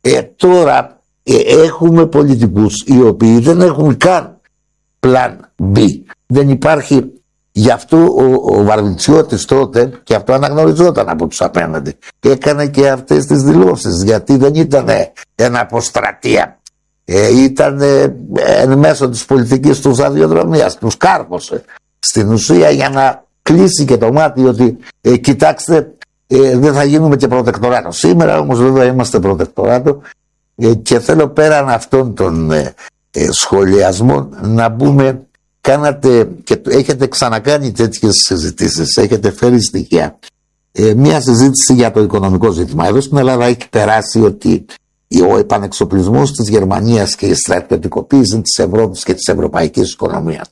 Τώρα έχουμε πολιτικούς οι οποίοι δεν έχουν καν πλάν B. Δεν υπάρχει. Γι' αυτό ο Βαρβιτσιώτης τότε, και αυτό αναγνωριζόταν από τους απέναντι, έκανε και αυτές τις δηλώσεις, γιατί δεν ήταν ένα αποστρατεία. Ήταν εν μέσω της πολιτικής του αδειοδρομίας, τους κάρπωσε στην ουσία για να κλείσει και το μάτι ότι κοιτάξτε, δεν θα γίνουμε και προτεκτοράτο. Σήμερα όμως βέβαια είμαστε προτεκτοράτο, και θέλω πέραν αυτών των σχολιασμών να μπούμε. Κάνατε και έχετε ξανακάνει τέτοιες συζητήσεις, έχετε φέρει στοιχεία. Μια συζήτηση για το οικονομικό ζήτημα. Εδώ στην Ελλάδα έχει περάσει ότι ο επανεξοπλισμός της Γερμανίας και η στρατιωτικοποίηση της Ευρώπης και της ευρωπαϊκής οικονομίας,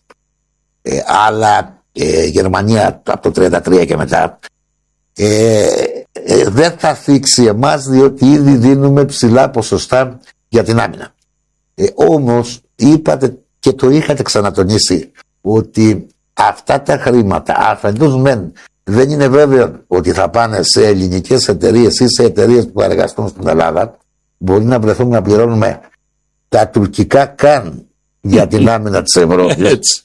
αλλά Γερμανία από το 1933 και μετά, δεν θα θίξει εμάς, διότι ήδη δίνουμε ψηλά ποσοστά για την άμυνα. Όμως είπατε και το είχατε ξανατονίσει ότι αυτά τα χρήματα αφεντός μεν δεν είναι βέβαιο ότι θα πάνε σε ελληνικές εταιρείες ή σε εταιρείες που θα εργαστούν στην Ελλάδα, μπορεί να βρεθούμε να πληρώνουμε τα τουρκικά καν για την άμυνα της Ευρώπης.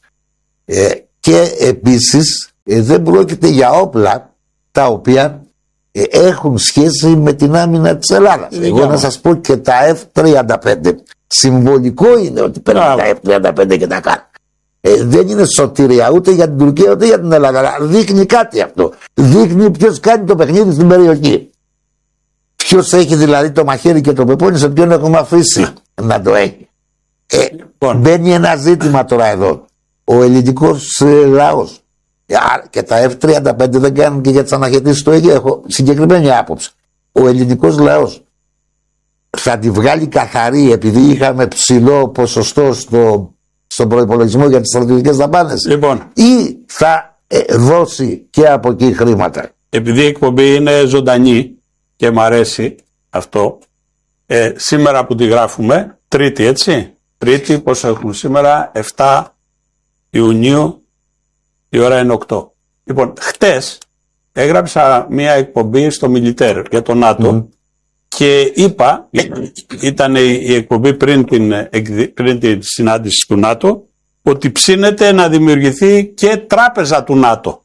Και επίσης δεν πρόκειται για όπλα τα οποία έχουν σχέση με την άμυνα της Ελλάδας. Εγώ να σας πω και τα F-35. Συμβολικό είναι ότι παίρνουν τα F-35 και τα κάνουν. Δεν είναι σωτηρία ούτε για την Τουρκία ούτε για την Ελλάδα. Αλλά δείχνει κάτι αυτό. Δείχνει ποιος κάνει το παιχνίδι στην περιοχή. Ποιος έχει δηλαδή το μαχαίρι και το πεπόνι, σε ποιον έχουμε αφήσει να το έχει. Μπαίνει ένα ζήτημα τώρα εδώ. Ο ελληνικός λαός και τα F-35 δεν κάνουν και για τις αναχαιτήσεις στο Αιγαίο. Έχω συγκεκριμένη άποψη. Ο ελληνικός λαός θα τη βγάλει καθαρή επειδή είχαμε ψηλό ποσοστό στον προϋπολογισμό για τις στρατιωτικές δαπάνες, ή θα δώσει και από εκεί χρήματα? Επειδή η εκπομπή είναι ζωντανή και μ' αρέσει αυτό, σήμερα που τη γράφουμε, Τρίτη, έτσι, Τρίτη, πόσο έχουμε σήμερα, 7 Ιουνίου, η ώρα είναι 8. Λοιπόν, χτες έγραψα μια εκπομπή στο Μιλιτέρ για το ΝΑΤΟ και είπα, ήταν η εκπομπή πριν την συνάντηση του ΝΑΤΟ, ότι ψήνεται να δημιουργηθεί και τράπεζα του ΝΑΤΟ.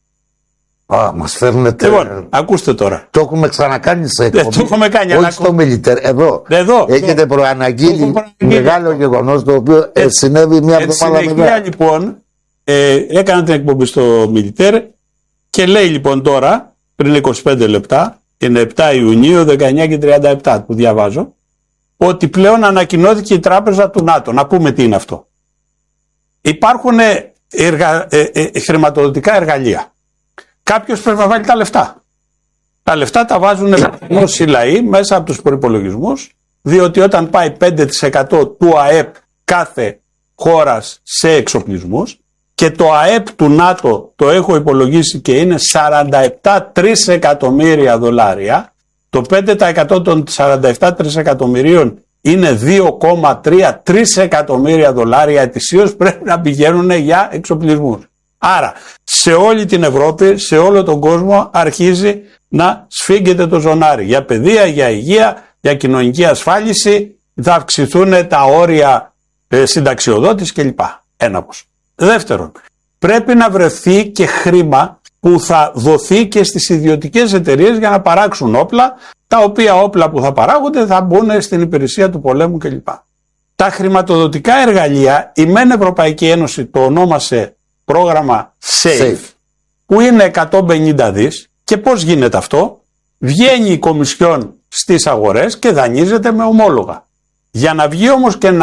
Μας φέρνετε. Λοιπόν, ακούστε τώρα. Το έχουμε ξανακάνει σε εκπομπή. Το έχουμε κάνει. Όχι στο Μιλιτέρ, εδώ. Έχετε προαναγγείλει μεγάλο γεγονός το οποίο συνέβη μια εβδομάδα μετά. Συνεχεία λοιπόν, έκανα την εκπομπή στο Μιλιτέρ και λέει λοιπόν τώρα, πριν 25 λεπτά, είναι 7 Ιουνίου, 19 και 37 που διαβάζω, ότι πλέον ανακοινώθηκε η τράπεζα του ΝΑΤΟ. Να πούμε τι είναι αυτό. Υπάρχουν χρηματοδοτικά εργαλεία. Κάποιος πρέπει να βάλει τα λεφτά. Τα λεφτά τα βάζουν οι λαοί μέσα από τους προϋπολογισμούς, διότι όταν πάει 5% του ΑΕΠ κάθε χώρας σε εξοπλισμούς, και το ΑΕΠ του ΝΑΤΟ το έχω υπολογίσει και είναι 47 τρισεκατομμύρια δολάρια, το 5% των 47 τρισεκατομμυρίων είναι 2,3 τρισεκατομμύρια δολάρια ετησίως, πρέπει να πηγαίνουν για εξοπλισμούς. Άρα σε όλη την Ευρώπη, σε όλο τον κόσμο αρχίζει να σφίγγεται το ζωνάρι. Για παιδεία, για υγεία, για κοινωνική ασφάλιση, θα αυξηθούν τα όρια συνταξιοδότης κλπ. Ένα πως. Δεύτερον, πρέπει να βρεθεί και χρήμα που θα δοθεί και στις ιδιωτικές εταιρείες για να παράξουν όπλα, τα οποία όπλα που θα παράγονται θα μπουν στην υπηρεσία του πολέμου κλπ. Τα χρηματοδοτικά εργαλεία, η ΜΕΝ Ευρωπαϊκή Ένωση το ονόμασε πρόγραμμα SAFE, που είναι 150 δις. Και πώς γίνεται αυτό? Βγαίνει η Κομισιόν στις αγορές και δανείζεται με ομόλογα. Για να βγει όμως και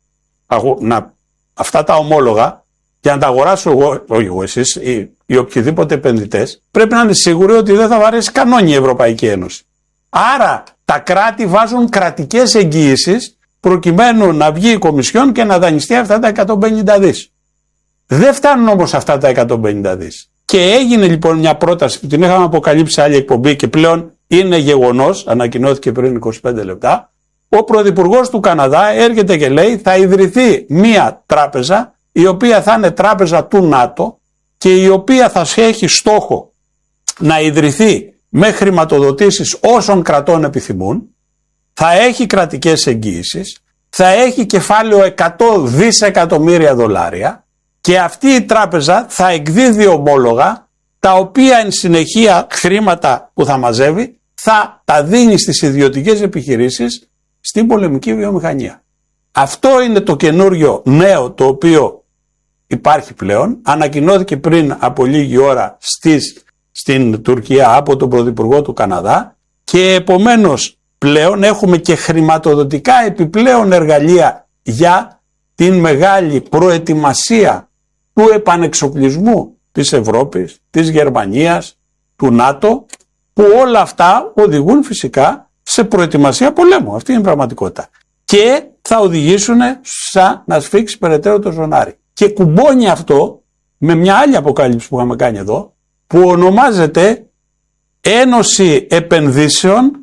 αυτά τα ομόλογα, για να τα αγοράσω εγώ, όχι εγώ, εσείς ή οποιοδήποτε επενδυτές, πρέπει να είναι σίγουροι ότι δεν θα βαρέσει κανόνι η Ευρωπαϊκή Ένωση. Άρα τα κράτη βάζουν κρατικές εγγύησεις προκειμένου να βγει η Κομισιόν και να δανειστεί αυτά τα 150 δις. Δεν φτάνουν όμως αυτά τα 150 δις. Και έγινε λοιπόν μια πρόταση που την είχαμε αποκαλύψει σε άλλη εκπομπή και πλέον είναι γεγονός, ανακοινώθηκε πριν 25 λεπτά. Ο Πρωθυπουργός του Καναδά έρχεται και λέει θα ιδρυθεί μια τράπεζα, η οποία θα είναι τράπεζα του ΝΑΤΟ και η οποία θα έχει στόχο να ιδρυθεί με χρηματοδοτήσεις όσων κρατών επιθυμούν, θα έχει κρατικές εγγύησεις, θα έχει κεφάλαιο 100 δισεκατομμύρια δολάρια και αυτή η τράπεζα θα εκδίδει ομόλογα, τα οποία εν συνεχεία χρήματα που θα μαζεύει θα τα δίνει στις ιδιωτικές επιχειρήσεις στην πολεμική βιομηχανία. Αυτό είναι το καινούριο νέο το οποίο υπάρχει πλέον. Ανακοινώθηκε πριν από λίγη ώρα στην Τουρκία από τον Πρωθυπουργό του Καναδά και επομένως πλέον έχουμε και χρηματοδοτικά επιπλέον εργαλεία για την μεγάλη προετοιμασία του επανεξοπλισμού της Ευρώπης, της Γερμανίας, του ΝΑΤΟ, που όλα αυτά οδηγούν φυσικά σε προετοιμασία πολέμου. Αυτή είναι η πραγματικότητα. Και θα οδηγήσουν να σφίξει περαιτέρω το ζωνάρι. Και κουμπώνει αυτό με μια άλλη αποκάλυψη που είχαμε κάνει εδώ, που ονομάζεται Ένωση Επενδύσεων,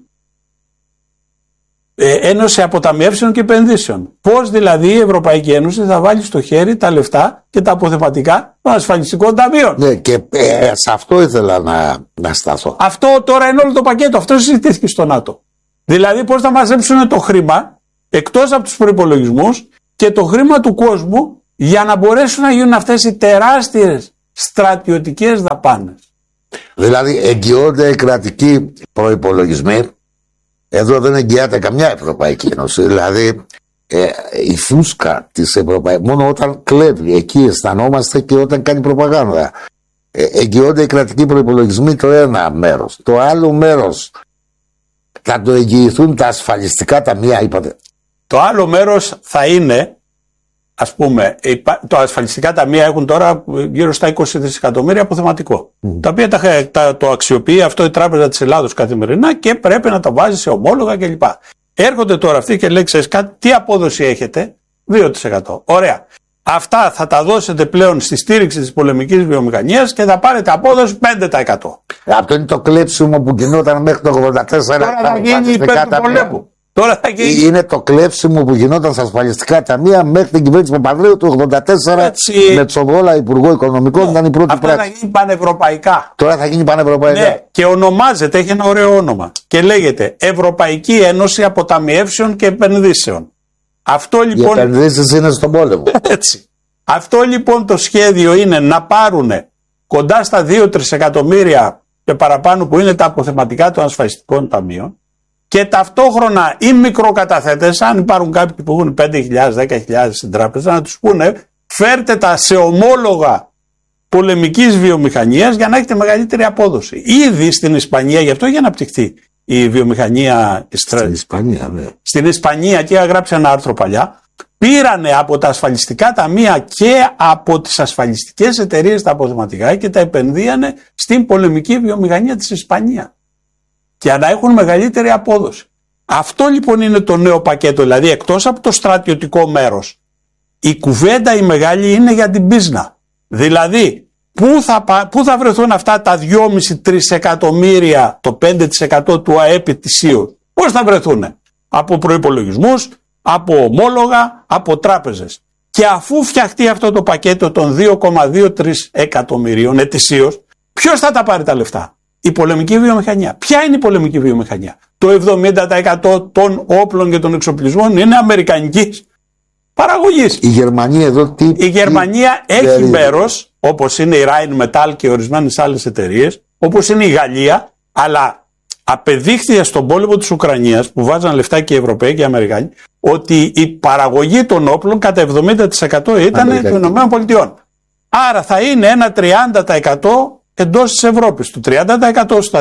Ένωση Αποταμιεύσεων και Επενδύσεων. Πώς δηλαδή η Ευρωπαϊκή Ένωση θα βάλει στο χέρι τα λεφτά και τα αποθεματικά των ασφαλιστικών ταμείων. Ναι, και σε αυτό ήθελα να σταθώ. Αυτό τώρα είναι όλο το πακέτο. Αυτό συζητήθηκε στο ΝΑΤΟ. Δηλαδή πώς θα μαζέψουν το χρήμα εκτός από τους προϋπολογισμούς και το χρήμα του κόσμου για να μπορέσουν να γίνουν αυτές οι τεράστιες στρατιωτικές δαπάνες. Δηλαδή εγγυώνται οι κρατικοί προϋπολογισμοί. Εδώ δεν εγγυάται καμιά Ευρωπαϊκή Ένωση. Δηλαδή η φούσκα της Ευρωπαϊκής, μόνο όταν κλέβει, εκεί αισθανόμαστε, και όταν κάνει προπαγάνδα. Εγγυώνται οι κρατικοί προϋπολογισμοί, το ένα μέρος. Το άλλο μέρος θα το εγγυηθούν τα ασφαλιστικά ταμεία, είπατε. Το άλλο μέρος θα είναι, ας πούμε, τα ασφαλιστικά ταμεία έχουν τώρα γύρω στα 20 δισεκατομμύρια αποθεματικό, τα οποία το αξιοποιεί αυτό η Τράπεζα της Ελλάδος καθημερινά και πρέπει να τα βάζει σε ομόλογα κλπ. Έρχονται τώρα αυτοί και λέει, ξέρεις κάτι, τι απόδοση έχετε? 2%. Ωραία. Αυτά θα τα δώσετε πλέον στη στήριξη της πολεμικής βιομηχανίας και θα πάρετε απόδοση 5%. Αυτό είναι το κλέψιμο που γινόταν μέχρι το 84. Τώρα θα γίνει υπέρ του πολέμου. Είναι το κλέψιμο που γινόταν στα ασφαλιστικά ταμεία μέχρι την κυβέρνηση Παπανδρέου του 1984. Με Τσοβόλα υπουργό οικονομικών, ήταν η πρώτη αυτά πράξη. θα γίνει πανευρωπαϊκά. Τώρα θα γίνει πανευρωπαϊκά. Ναι, και ονομάζεται, έχει ένα ωραίο όνομα. Και λέγεται Ευρωπαϊκή Ένωση Αποταμιεύσεων και Επενδύσεων. Αυτό λοιπόν. Οι επενδύσεις είναι στον πόλεμο. Έτσι. Αυτό λοιπόν το σχέδιο είναι να πάρουν κοντά στα 2-3 εκατομμύρια και παραπάνω που είναι τα αποθεματικά των ασφαλιστικών ταμείων. Και ταυτόχρονα οι μικροκαταθέτες, αν υπάρχουν κάποιοι που έχουν 5.000, 10.000 στην τράπεζα, να τους πούνε φέρτε τα σε ομόλογα πολεμικής βιομηχανίας για να έχετε μεγαλύτερη απόδοση. Ήδη στην Ισπανία, γι' αυτό έχει αναπτυχθεί η βιομηχανία στην Ισπανία, ναι. Στην Ισπανία, και είχα γράψει ένα άρθρο παλιά, πήρανε από τα ασφαλιστικά ταμεία και από τις ασφαλιστικές εταιρείες τα αποθεματικά και τα επενδύανε στην πολεμική βιομηχανία της Ισπανίας, για να έχουν μεγαλύτερη απόδοση. Αυτό λοιπόν είναι το νέο πακέτο, δηλαδή εκτός από το στρατιωτικό μέρος, η κουβέντα η μεγάλη είναι για την πίσνα. Δηλαδή, πού θα βρεθούν αυτά τα 2,5-3 εκατομμύρια, το 5% του ΑΕΠ ετησίως? Πώς θα βρεθούν? Από προϋπολογισμούς, από ομόλογα, από τράπεζες. Και αφού φτιαχτεί αυτό το πακέτο των 2,2-3 εκατομμυρίων ετησίως, ποιος θα τα πάρει τα λεφτά? Η πολεμική βιομηχανία. Ποια είναι η πολεμική βιομηχανία? Το 70% των όπλων και των εξοπλισμών είναι αμερικανικής παραγωγής. Η Γερμανία εδώ τι? Η Γερμανία έχει μέρος, όπως είναι η Rheinmetall και ορισμένες άλλες εταιρείες, όπως είναι η Γαλλία, αλλά απεδείχθηκε στον πόλεμο της Ουκρανίας, που βάζαν λεφτά και οι Ευρωπαίοι και οι Αμερικάνοι, ότι η παραγωγή των όπλων κατά 70% ήταν των ΗΠΑ. Άρα θα είναι ένα 30% εντός της Ευρώπης. Το 30% στα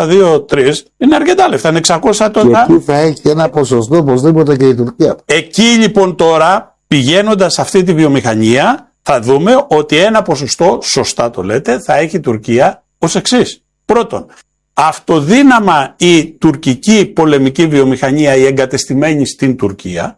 2,23 είναι αρκετά λεφτά, είναι 600 τόνα. Και εκεί θα έχει ένα ποσοστό οπωσδήποτε και η Τουρκία. Εκεί λοιπόν τώρα, πηγαίνοντας σε αυτή τη βιομηχανία, θα δούμε ότι ένα ποσοστό, σωστά το λέτε, θα έχει η Τουρκία ως εξής. Πρώτον, αυτοδύναμα η τουρκική πολεμική βιομηχανία, η εγκατεστημένη στην Τουρκία,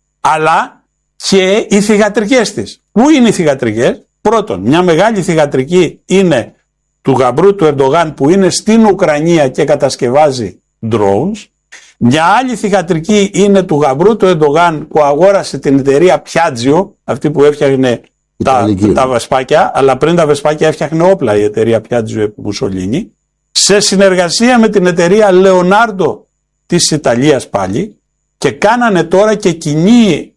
αλλά και οι θυγατρικές της. Πού είναι οι θυγατρικές? Πρώτον, μια μεγάλη θυγατρική είναι του γαμπρού του Ερντογάν που είναι στην Ουκρανία και κατασκευάζει drones. Μια άλλη θυγατρική είναι του γαμπρού του Ερντογάν που αγόρασε την εταιρεία Piaggio, αυτή που έφτιαχνε τα βεσπάκια, αλλά πριν τα βεσπάκια έφτιαχνε όπλα η εταιρεία Piaggio Μουσολίνη, σε συνεργασία με την εταιρεία Leonardo της Ιταλίας πάλι, και κάνανε τώρα και κοινή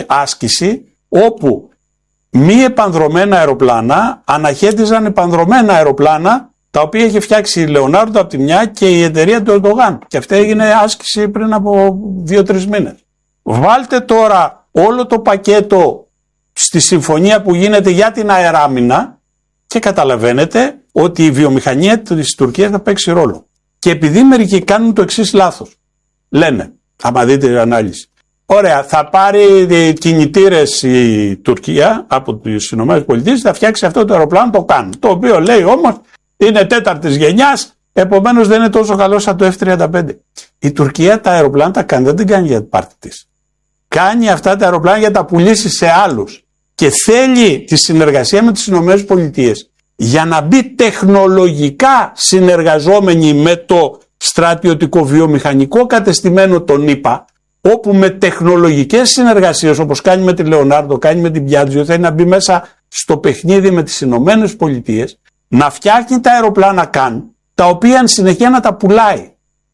άσκηση όπου μη επανδρομένα αεροπλάνα αναχέτιζαν επανδρομένα αεροπλάνα, τα οποία είχε φτιάξει η Leonardo από τη μια και η εταιρεία του Ερντογάν, και αυτή έγινε άσκηση πριν από 2-3 μήνες. Βάλτε τώρα όλο το πακέτο στη συμφωνία που γίνεται για την αεράμινα και καταλαβαίνετε ότι η βιομηχανία της Τουρκίας θα παίξει ρόλο. Και επειδή μερικοί κάνουν το εξής λάθος, λένε, άμα δείτε την ανάλυση, ωραία, θα πάρει κινητήρες η Τουρκία από τις ΗΠΑ, θα φτιάξει αυτό το αεροπλάνο, το κάνουν. Το οποίο λέει όμως είναι 4ης γενιάς, επομένως δεν είναι τόσο καλό σαν το F-35. Η Τουρκία τα αεροπλάνα τα κάνει, δεν την κάνει για πάρτι της. Κάνει αυτά τα αεροπλάνα για να τα πουλήσει σε άλλους. Και θέλει τη συνεργασία με τις ΗΠΑ για να μπει τεχνολογικά συνεργαζόμενοι με το στρατιωτικό βιομηχανικό κατεστημένο των ΗΠΑ, όπου με τεχνολογικές συνεργασίες, όπως κάνει με τη Leonardo, κάνει με την Piaggio, θέλει να μπει μέσα στο παιχνίδι με τις Ηνωμένες Πολιτείες, να φτιάχνει τα αεροπλάνα καν, τα οποία εν συνεχεία να τα πουλάει.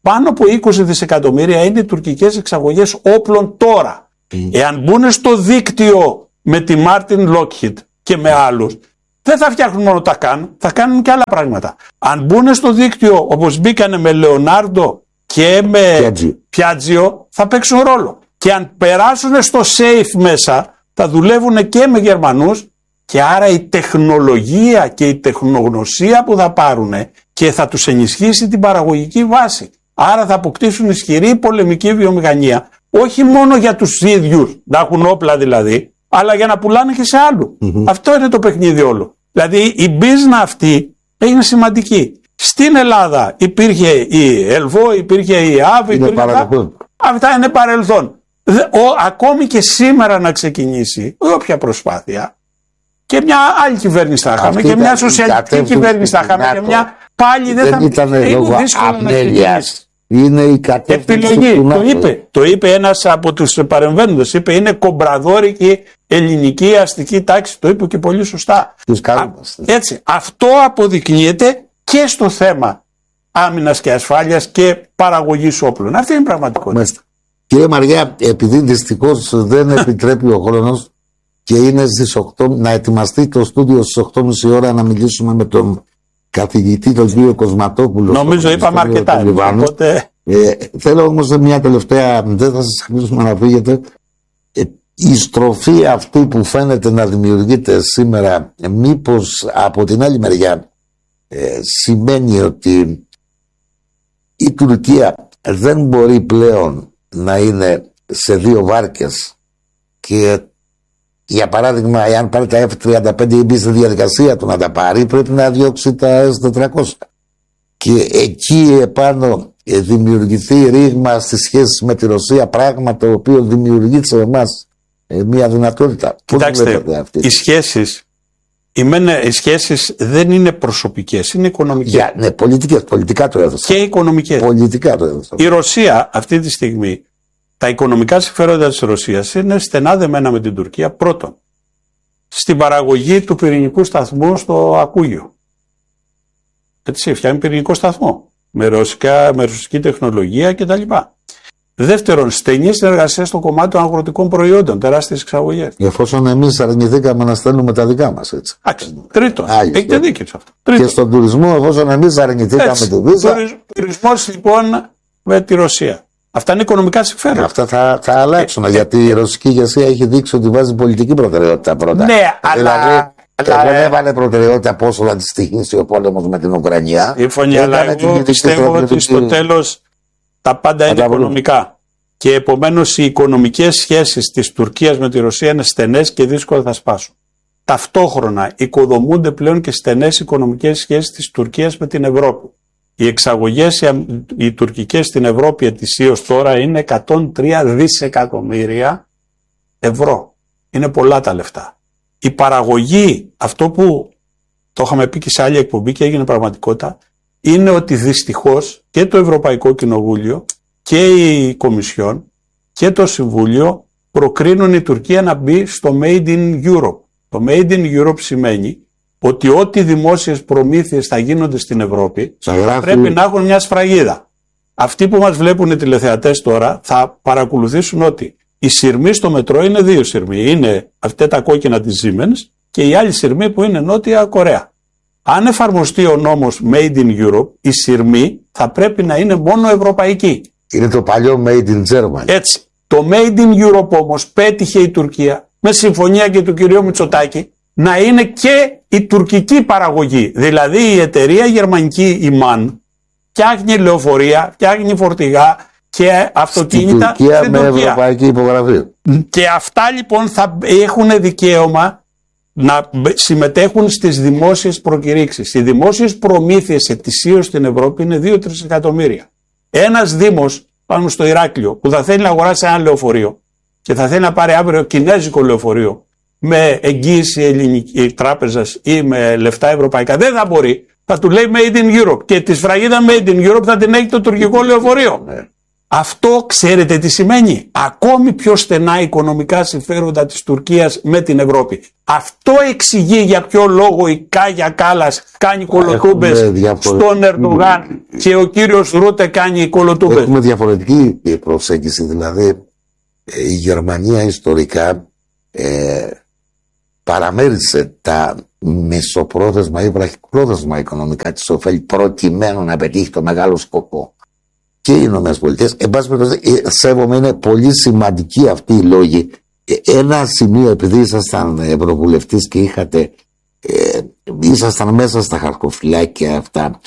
πάνω από 20 δισεκατομμύρια είναι οι τουρκικές εξαγωγές όπλων τώρα. Εάν μπουν στο δίκτυο με τη Martin Lockheed και με άλλους, δεν θα φτιάχνουν μόνο τα θα κάνουν και άλλα πράγματα. Αν μπουν στο δίκτυο όπως μπήκανε με Leonardo και με Piaggio, θα παίξουν ρόλο. Και αν περάσουν στο safe μέσα, θα δουλεύουν και με Γερμανούς, και άρα η τεχνολογία και η τεχνογνωσία που θα πάρουν και θα τους ενισχύσει την παραγωγική βάση. Άρα θα αποκτήσουν ισχυρή πολεμική βιομηχανία, όχι μόνο για τους ίδιους, να έχουν όπλα δηλαδή, αλλά για να πουλάνε και σε άλλου. Αυτό είναι το παιχνίδι όλο. Δηλαδή η μπίζνα αυτή είναι σημαντική. Στην Ελλάδα υπήρχε η Ελβό, υπήρχε η ΑΒ, αυτά είναι παρελθόν. Ακόμη και σήμερα να ξεκινήσει όποια προσπάθεια, και μια άλλη κυβέρνηση θα είχαμε, και μια σοσιαλιστική κυβέρνηση θα είχαμε, και μια πάλι δεν θα ήταν λόγω αμέλειας. Είναι η επιλογή. Το είπε ένας από τους παρεμβαίνοντες. Είπε είναι κομπραδόρικη ελληνική αστική τάξη. Το είπε και πολύ σωστά. Έτσι. Αυτό αποδεικνύεται και στο θέμα άμυνας και ασφάλειας και παραγωγής όπλων. Αυτή είναι η πραγματικότητα. Κύριε Μαριά, επειδή δυστυχώς δεν επιτρέπει ο χρόνος και είναι στις 8, να ετοιμαστεί το στούντιο στις 8.30 ώρα να μιλήσουμε με τον καθηγητή, τον κύριο Κοσματόπουλο. Νομίζω είπαμε αρκετά. Οπότε... θέλω όμως μια τελευταία, δεν θα σας αφήσουμε να φύγετε. Η στροφή αυτή που φαίνεται να δημιουργείται σήμερα, μήπως από την άλλη μεριά σημαίνει ότι η Τουρκία δεν μπορεί πλέον να είναι σε δύο βάρκες, και για παράδειγμα, εάν πάρει τα F-35 ή μπει στη διαδικασία του να τα πάρει, πρέπει να διώξει τα S-400. Και εκεί επάνω δημιουργηθεί ρήγμα στις σχέσεις με τη Ρωσία, πράγμα το οποίο δημιουργεί σε εμάς μια δυνατότητα. Κοιτάξτε, οι σχέσεις δεν είναι προσωπικές, είναι οικονομικές. Ναι, πολιτικά το έδωσα. Και οικονομικές. Πολιτικά το έδωσα. Η Ρωσία αυτή τη στιγμή, τα οικονομικά συμφέροντα της Ρωσίας είναι στενά δεμένα με την Τουρκία. Πρώτον, στην παραγωγή του πυρηνικού σταθμού στο Ακούγιο. Έτσι, φτιάχνει πυρηνικό σταθμό με ρωσική τεχνολογία κτλ. Δεύτερον, στενή συνεργασία στο κομμάτι των αγροτικών προϊόντων, τεράστιες εξαγωγές. Εφόσον εμείς αρνηθήκαμε να στέλνουμε τα δικά μας, έτσι. Τρίτον, έχετε δίκιο σε αυτό. Και στον τουρισμό, εφόσον εμείς αρνηθήκαμε το βίζα. Τουρισμός λοιπόν με τη Ρωσία. Αυτά είναι οικονομικά συμφέροντα. Αυτά θα αλλάξουν, γιατί η ρωσική ηγεσία έχει δείξει ότι βάζει πολιτική προτεραιότητα πρώτα. Ναι, δηλαδή, δεν έβαλε προτεραιότητα πόσο θα τη στοιχήσει ο πόλεμος με την Ουκρανία. Συμφωνία, αλλά εγώ πιστεύω ότι στο τέλος τα πάντα είναι οικονομικά. Και επομένως οι οικονομικές σχέσεις της Τουρκίας με τη Ρωσία είναι στενές και δύσκολα θα σπάσουν. Ταυτόχρονα οικοδομούνται πλέον και στενές οικονομικές σχέσεις της Τουρκίας με την Ευρώπη. Οι εξαγωγές οι τουρκικές στην Ευρώπη ετησίως τώρα είναι 103 δισεκατομμύρια ευρώ. Είναι πολλά τα λεφτά. Η παραγωγή, αυτό που το είχαμε πει και σε άλλη εκπομπή και έγινε πραγματικότητα, είναι ότι δυστυχώς και το Ευρωπαϊκό Κοινοβούλιο και η Κομισιόν και το Συμβούλιο προκρίνουν η Τουρκία να μπει στο Made in Europe. Το Made in Europe σημαίνει ότι ό,τι δημόσιες προμήθειες θα γίνονται στην Ευρώπη πρέπει να έχουν μια σφραγίδα. Αυτοί που μας βλέπουν οι τηλεθεατές τώρα θα παρακολουθήσουν ότι οι σειρμοί στο μετρό είναι δύο σειρμοί. Είναι αυτά τα κόκκινα της Siemens και η άλλη σειρμή που είναι Νότια Κορέα. Αν εφαρμοστεί ο νόμος Made in Europe, η σειρμή θα πρέπει να είναι μόνο ευρωπαϊκή. Είναι το παλιό Made in Germany. Έτσι. Το Made in Europe όμως πέτυχε η Τουρκία με συμφωνία και του κυρίου Μητσοτάκη να είναι και η τουρκική παραγωγή. Δηλαδή η εταιρεία γερμανική η MAN φτιάχνει λεωφορεία, φτιάχνει φορτηγά και αυτοκίνητα στην Τουρκία με ευρωπαϊκή υπογραφή. Και αυτά λοιπόν θα έχουν δικαίωμα να συμμετέχουν στις δημόσιες προκηρύξεις. Οι δημόσιες προμήθειες ετησίως στην Ευρώπη είναι 2-3 εκατομμύρια. Ένας δήμος πάνω στο Ηράκλειο που θα θέλει να αγοράσει ένα λεωφορείο και θα θέλει να πάρει αύριο κινέζικο λεωφορείο με εγγύηση ελληνική τράπεζας ή με λεφτά ευρωπαϊκά, δεν θα μπορεί. Θα του λέει Made in Europe και τη σφραγίδα Made in Europe θα την έχει το τουρκικό λεωφορείο. Αυτό ξέρετε τι σημαίνει? Ακόμη πιο στενά οικονομικά συμφέροντα της Τουρκίας με την Ευρώπη. Αυτό εξηγεί για ποιο λόγο η Κάγια Κάλλας κάνει κολοτούμπες στον Ερντογάν και ο κύριος Ρούτε κάνει κολοτούμπες. Έχουμε διαφορετική προσέγγιση. Δηλαδή η Γερμανία ιστορικά παραμέρισε τα μεσοπρόθεσμα ή βραχυπρόθεσμα οικονομικά της ωφέλη προκειμένου να πετύχει το μεγάλο σκοπό. Και οι Ηνωμένες Πολιτείες, εν πάση περιπτώσει, σέβομαι, είναι πολύ σημαντικοί αυτοί οι λόγοι. Ένα σημείο, επειδή ήσασταν ευρωβουλευτής και ήσασταν μέσα στα χαρτοφυλάκια αυτά,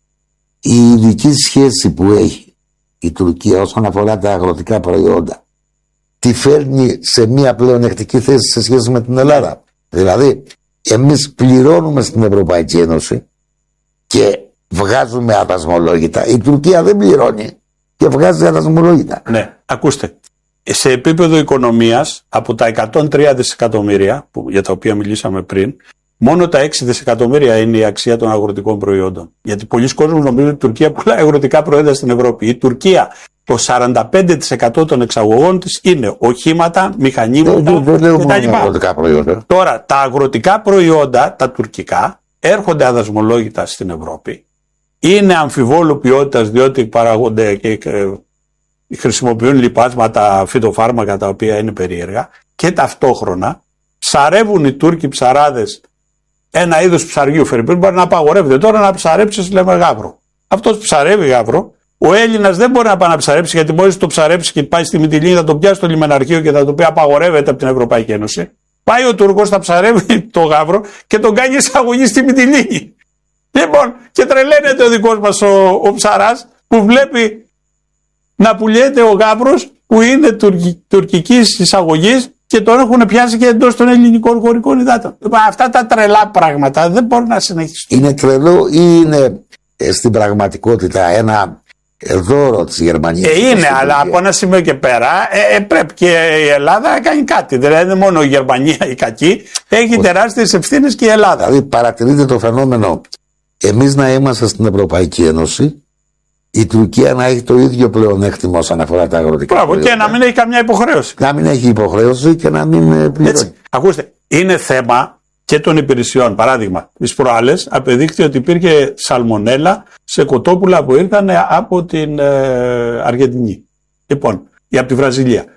η ειδική σχέση που έχει η Τουρκία όσον αφορά τα αγροτικά προϊόντα τη φέρνει σε μια πλεονεκτική θέση σε σχέση με την Ελλάδα. Δηλαδή, εμείς πληρώνουμε στην Ευρωπαϊκή Ένωση και βγάζουμε αδασμολόγητα. Η Τουρκία δεν πληρώνει και βγάζει αδασμολόγητα. Ναι, ακούστε. Σε επίπεδο οικονομίας, από τα 103 δισεκατομμύρια για τα οποία μιλήσαμε πριν, μόνο τα 6 δισεκατομμύρια είναι η αξία των αγροτικών προϊόντων. Γιατί πολλοί κόσμοι νομίζουν ότι η Τουρκία πουλάει αγροτικά προϊόντα στην Ευρώπη. Η Τουρκία, το 45% των εξαγωγών της είναι οχήματα, μηχανήματα κτλ. Τώρα, τα αγροτικά προϊόντα, τα τουρκικά, έρχονται αδασμολόγητα στην Ευρώπη. Είναι αμφιβόλου ποιότητας, διότι παραγόνται και χρησιμοποιούν λιπάσματα, φυτοφάρμακα τα οποία είναι περίεργα, και ταυτόχρονα ψαρεύουν οι Τούρκοι ψαράδες ένα είδος ψαριού. Φερρυπίν μπορεί να απαγορεύεται τώρα να ψαρέψεις, λέμε, γάβρο. Αυτός ψαρεύει γάβρο. Ο Έλληνας δεν μπορεί να πάει να ψαρέψει, γιατί μόλις το ψαρέψει και πάει στη Μυτιλήνη θα το πιάσει στο λιμεναρχείο και θα το πει απαγορεύεται από την Ευρωπαϊκή Ένωση. Πάει ο Τούρκος, θα ψαρεύει το γάβρο και τον κάνει εισαγωγή στη Μυτιλήνη. Λοιπόν, και τρελαίνεται ο δικός μας ο ψαράς που βλέπει να πουλιέται ο γάβρος που είναι τουρκικής εισαγωγής και τον έχουν πιάσει και εντός των ελληνικών χωρικών υδάτων. Αυτά τα τρελά πράγματα δεν μπορούν να συνεχίσουν. Είναι τρελό ή είναι στην πραγματικότητα ένα δώρο της Γερμανίας? Είναι, αλλά από ένα σημείο και πέρα πρέπει και η Ελλάδα να κάνει κάτι. Δηλαδή δεν μόνο η Γερμανία η κακή, έχει τεράστιες ευθύνες και η Ελλάδα. Δηλαδή παρατηρείτε το φαινόμενο, εμείς να είμαστε στην Ευρωπαϊκή Ένωση, η Τουρκία να έχει το ίδιο πλεονέκτημα όσον αφορά τα αγροτικά προϊόντα. Και να μην έχει καμιά υποχρέωση. Να μην έχει υποχρέωση και να μην πληρώνει. Έτσι. Ακούστε, είναι θέμα και των υπηρεσιών. Παράδειγμα, τις προάλλες απεδείχθη ότι υπήρχε σαλμονέλα σε κοτόπουλα που ήρθαν από την Αργεντινή. Λοιπόν, ή από τη Βραζιλία.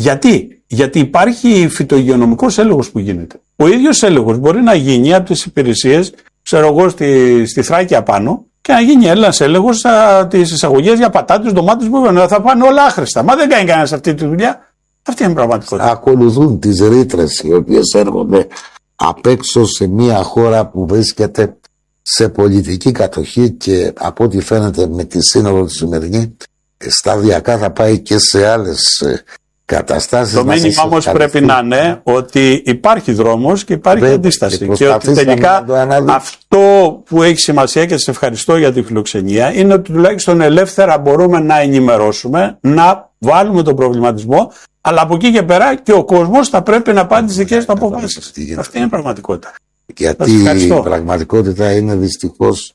Γιατί υπάρχει φυτοϊγειονομικός έλεγχος που γίνεται. Ο ίδιος έλεγχος μπορεί να γίνει από τις υπηρεσίες, ξέρω εγώ, στη Θράκη πάνω, και να γίνει ένας έλεγχος τις εισαγωγές για πατάτες, ντομάτες που θα πάνε όλα άχρηστα. Μα δεν κάνει κανένας αυτή τη δουλειά. Αυτή είναι η πραγματικότητα. Ακολουθούν τις ρήτρες οι οποίες έρχονται απ' έξω σε μια χώρα που βρίσκεται σε πολιτική κατοχή και από ό,τι φαίνεται με τη σύνοδο τη σημερινή σταδιακά θα πάει και σε άλλες καταστάσεις. Το μήνυμα όμως πρέπει να είναι ότι υπάρχει δρόμος και υπάρχει αντίσταση. Και ότι τελικά αυτό που έχει σημασία, και σας ευχαριστώ για τη φιλοξενία, είναι ότι τουλάχιστον ελεύθερα μπορούμε να ενημερώσουμε, να βάλουμε τον προβληματισμό, αλλά από εκεί και πέρα και ο κόσμος θα πρέπει να πάρει τις δικές του αποφάσεις. Αυτή είναι η πραγματικότητα. Γιατί η πραγματικότητα είναι δυστυχώς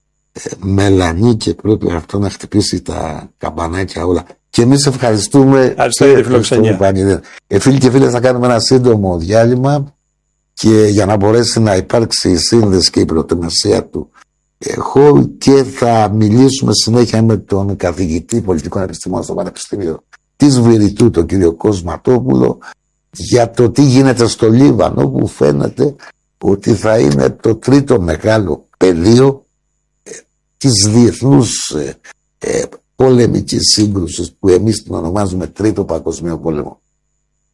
μελανή και πρέπει αυτό να χτυπήσει τα καμπανάκια όλα. Και εμείς ευχαριστούμε. Ευχαριστώ για τη φιλοξενία. Φίλοι και φίλες, θα κάνουμε ένα σύντομο διάλειμμα και για να μπορέσει να υπάρξει η σύνδεση και η προετοιμασία του χώρου, και θα μιλήσουμε συνέχεια με τον καθηγητή πολιτικών επιστημών στο Πανεπιστήμιο της Βηρητού, τον κύριο Κοσματόπουλο, για το τι γίνεται στο Λίβανο, που φαίνεται ότι θα είναι το τρίτο μεγάλο πεδίο της διεθνούς πολεμικής σύγκρουσης, που εμείς την ονομάζουμε Τρίτο Παγκοσμίο Πόλεμο.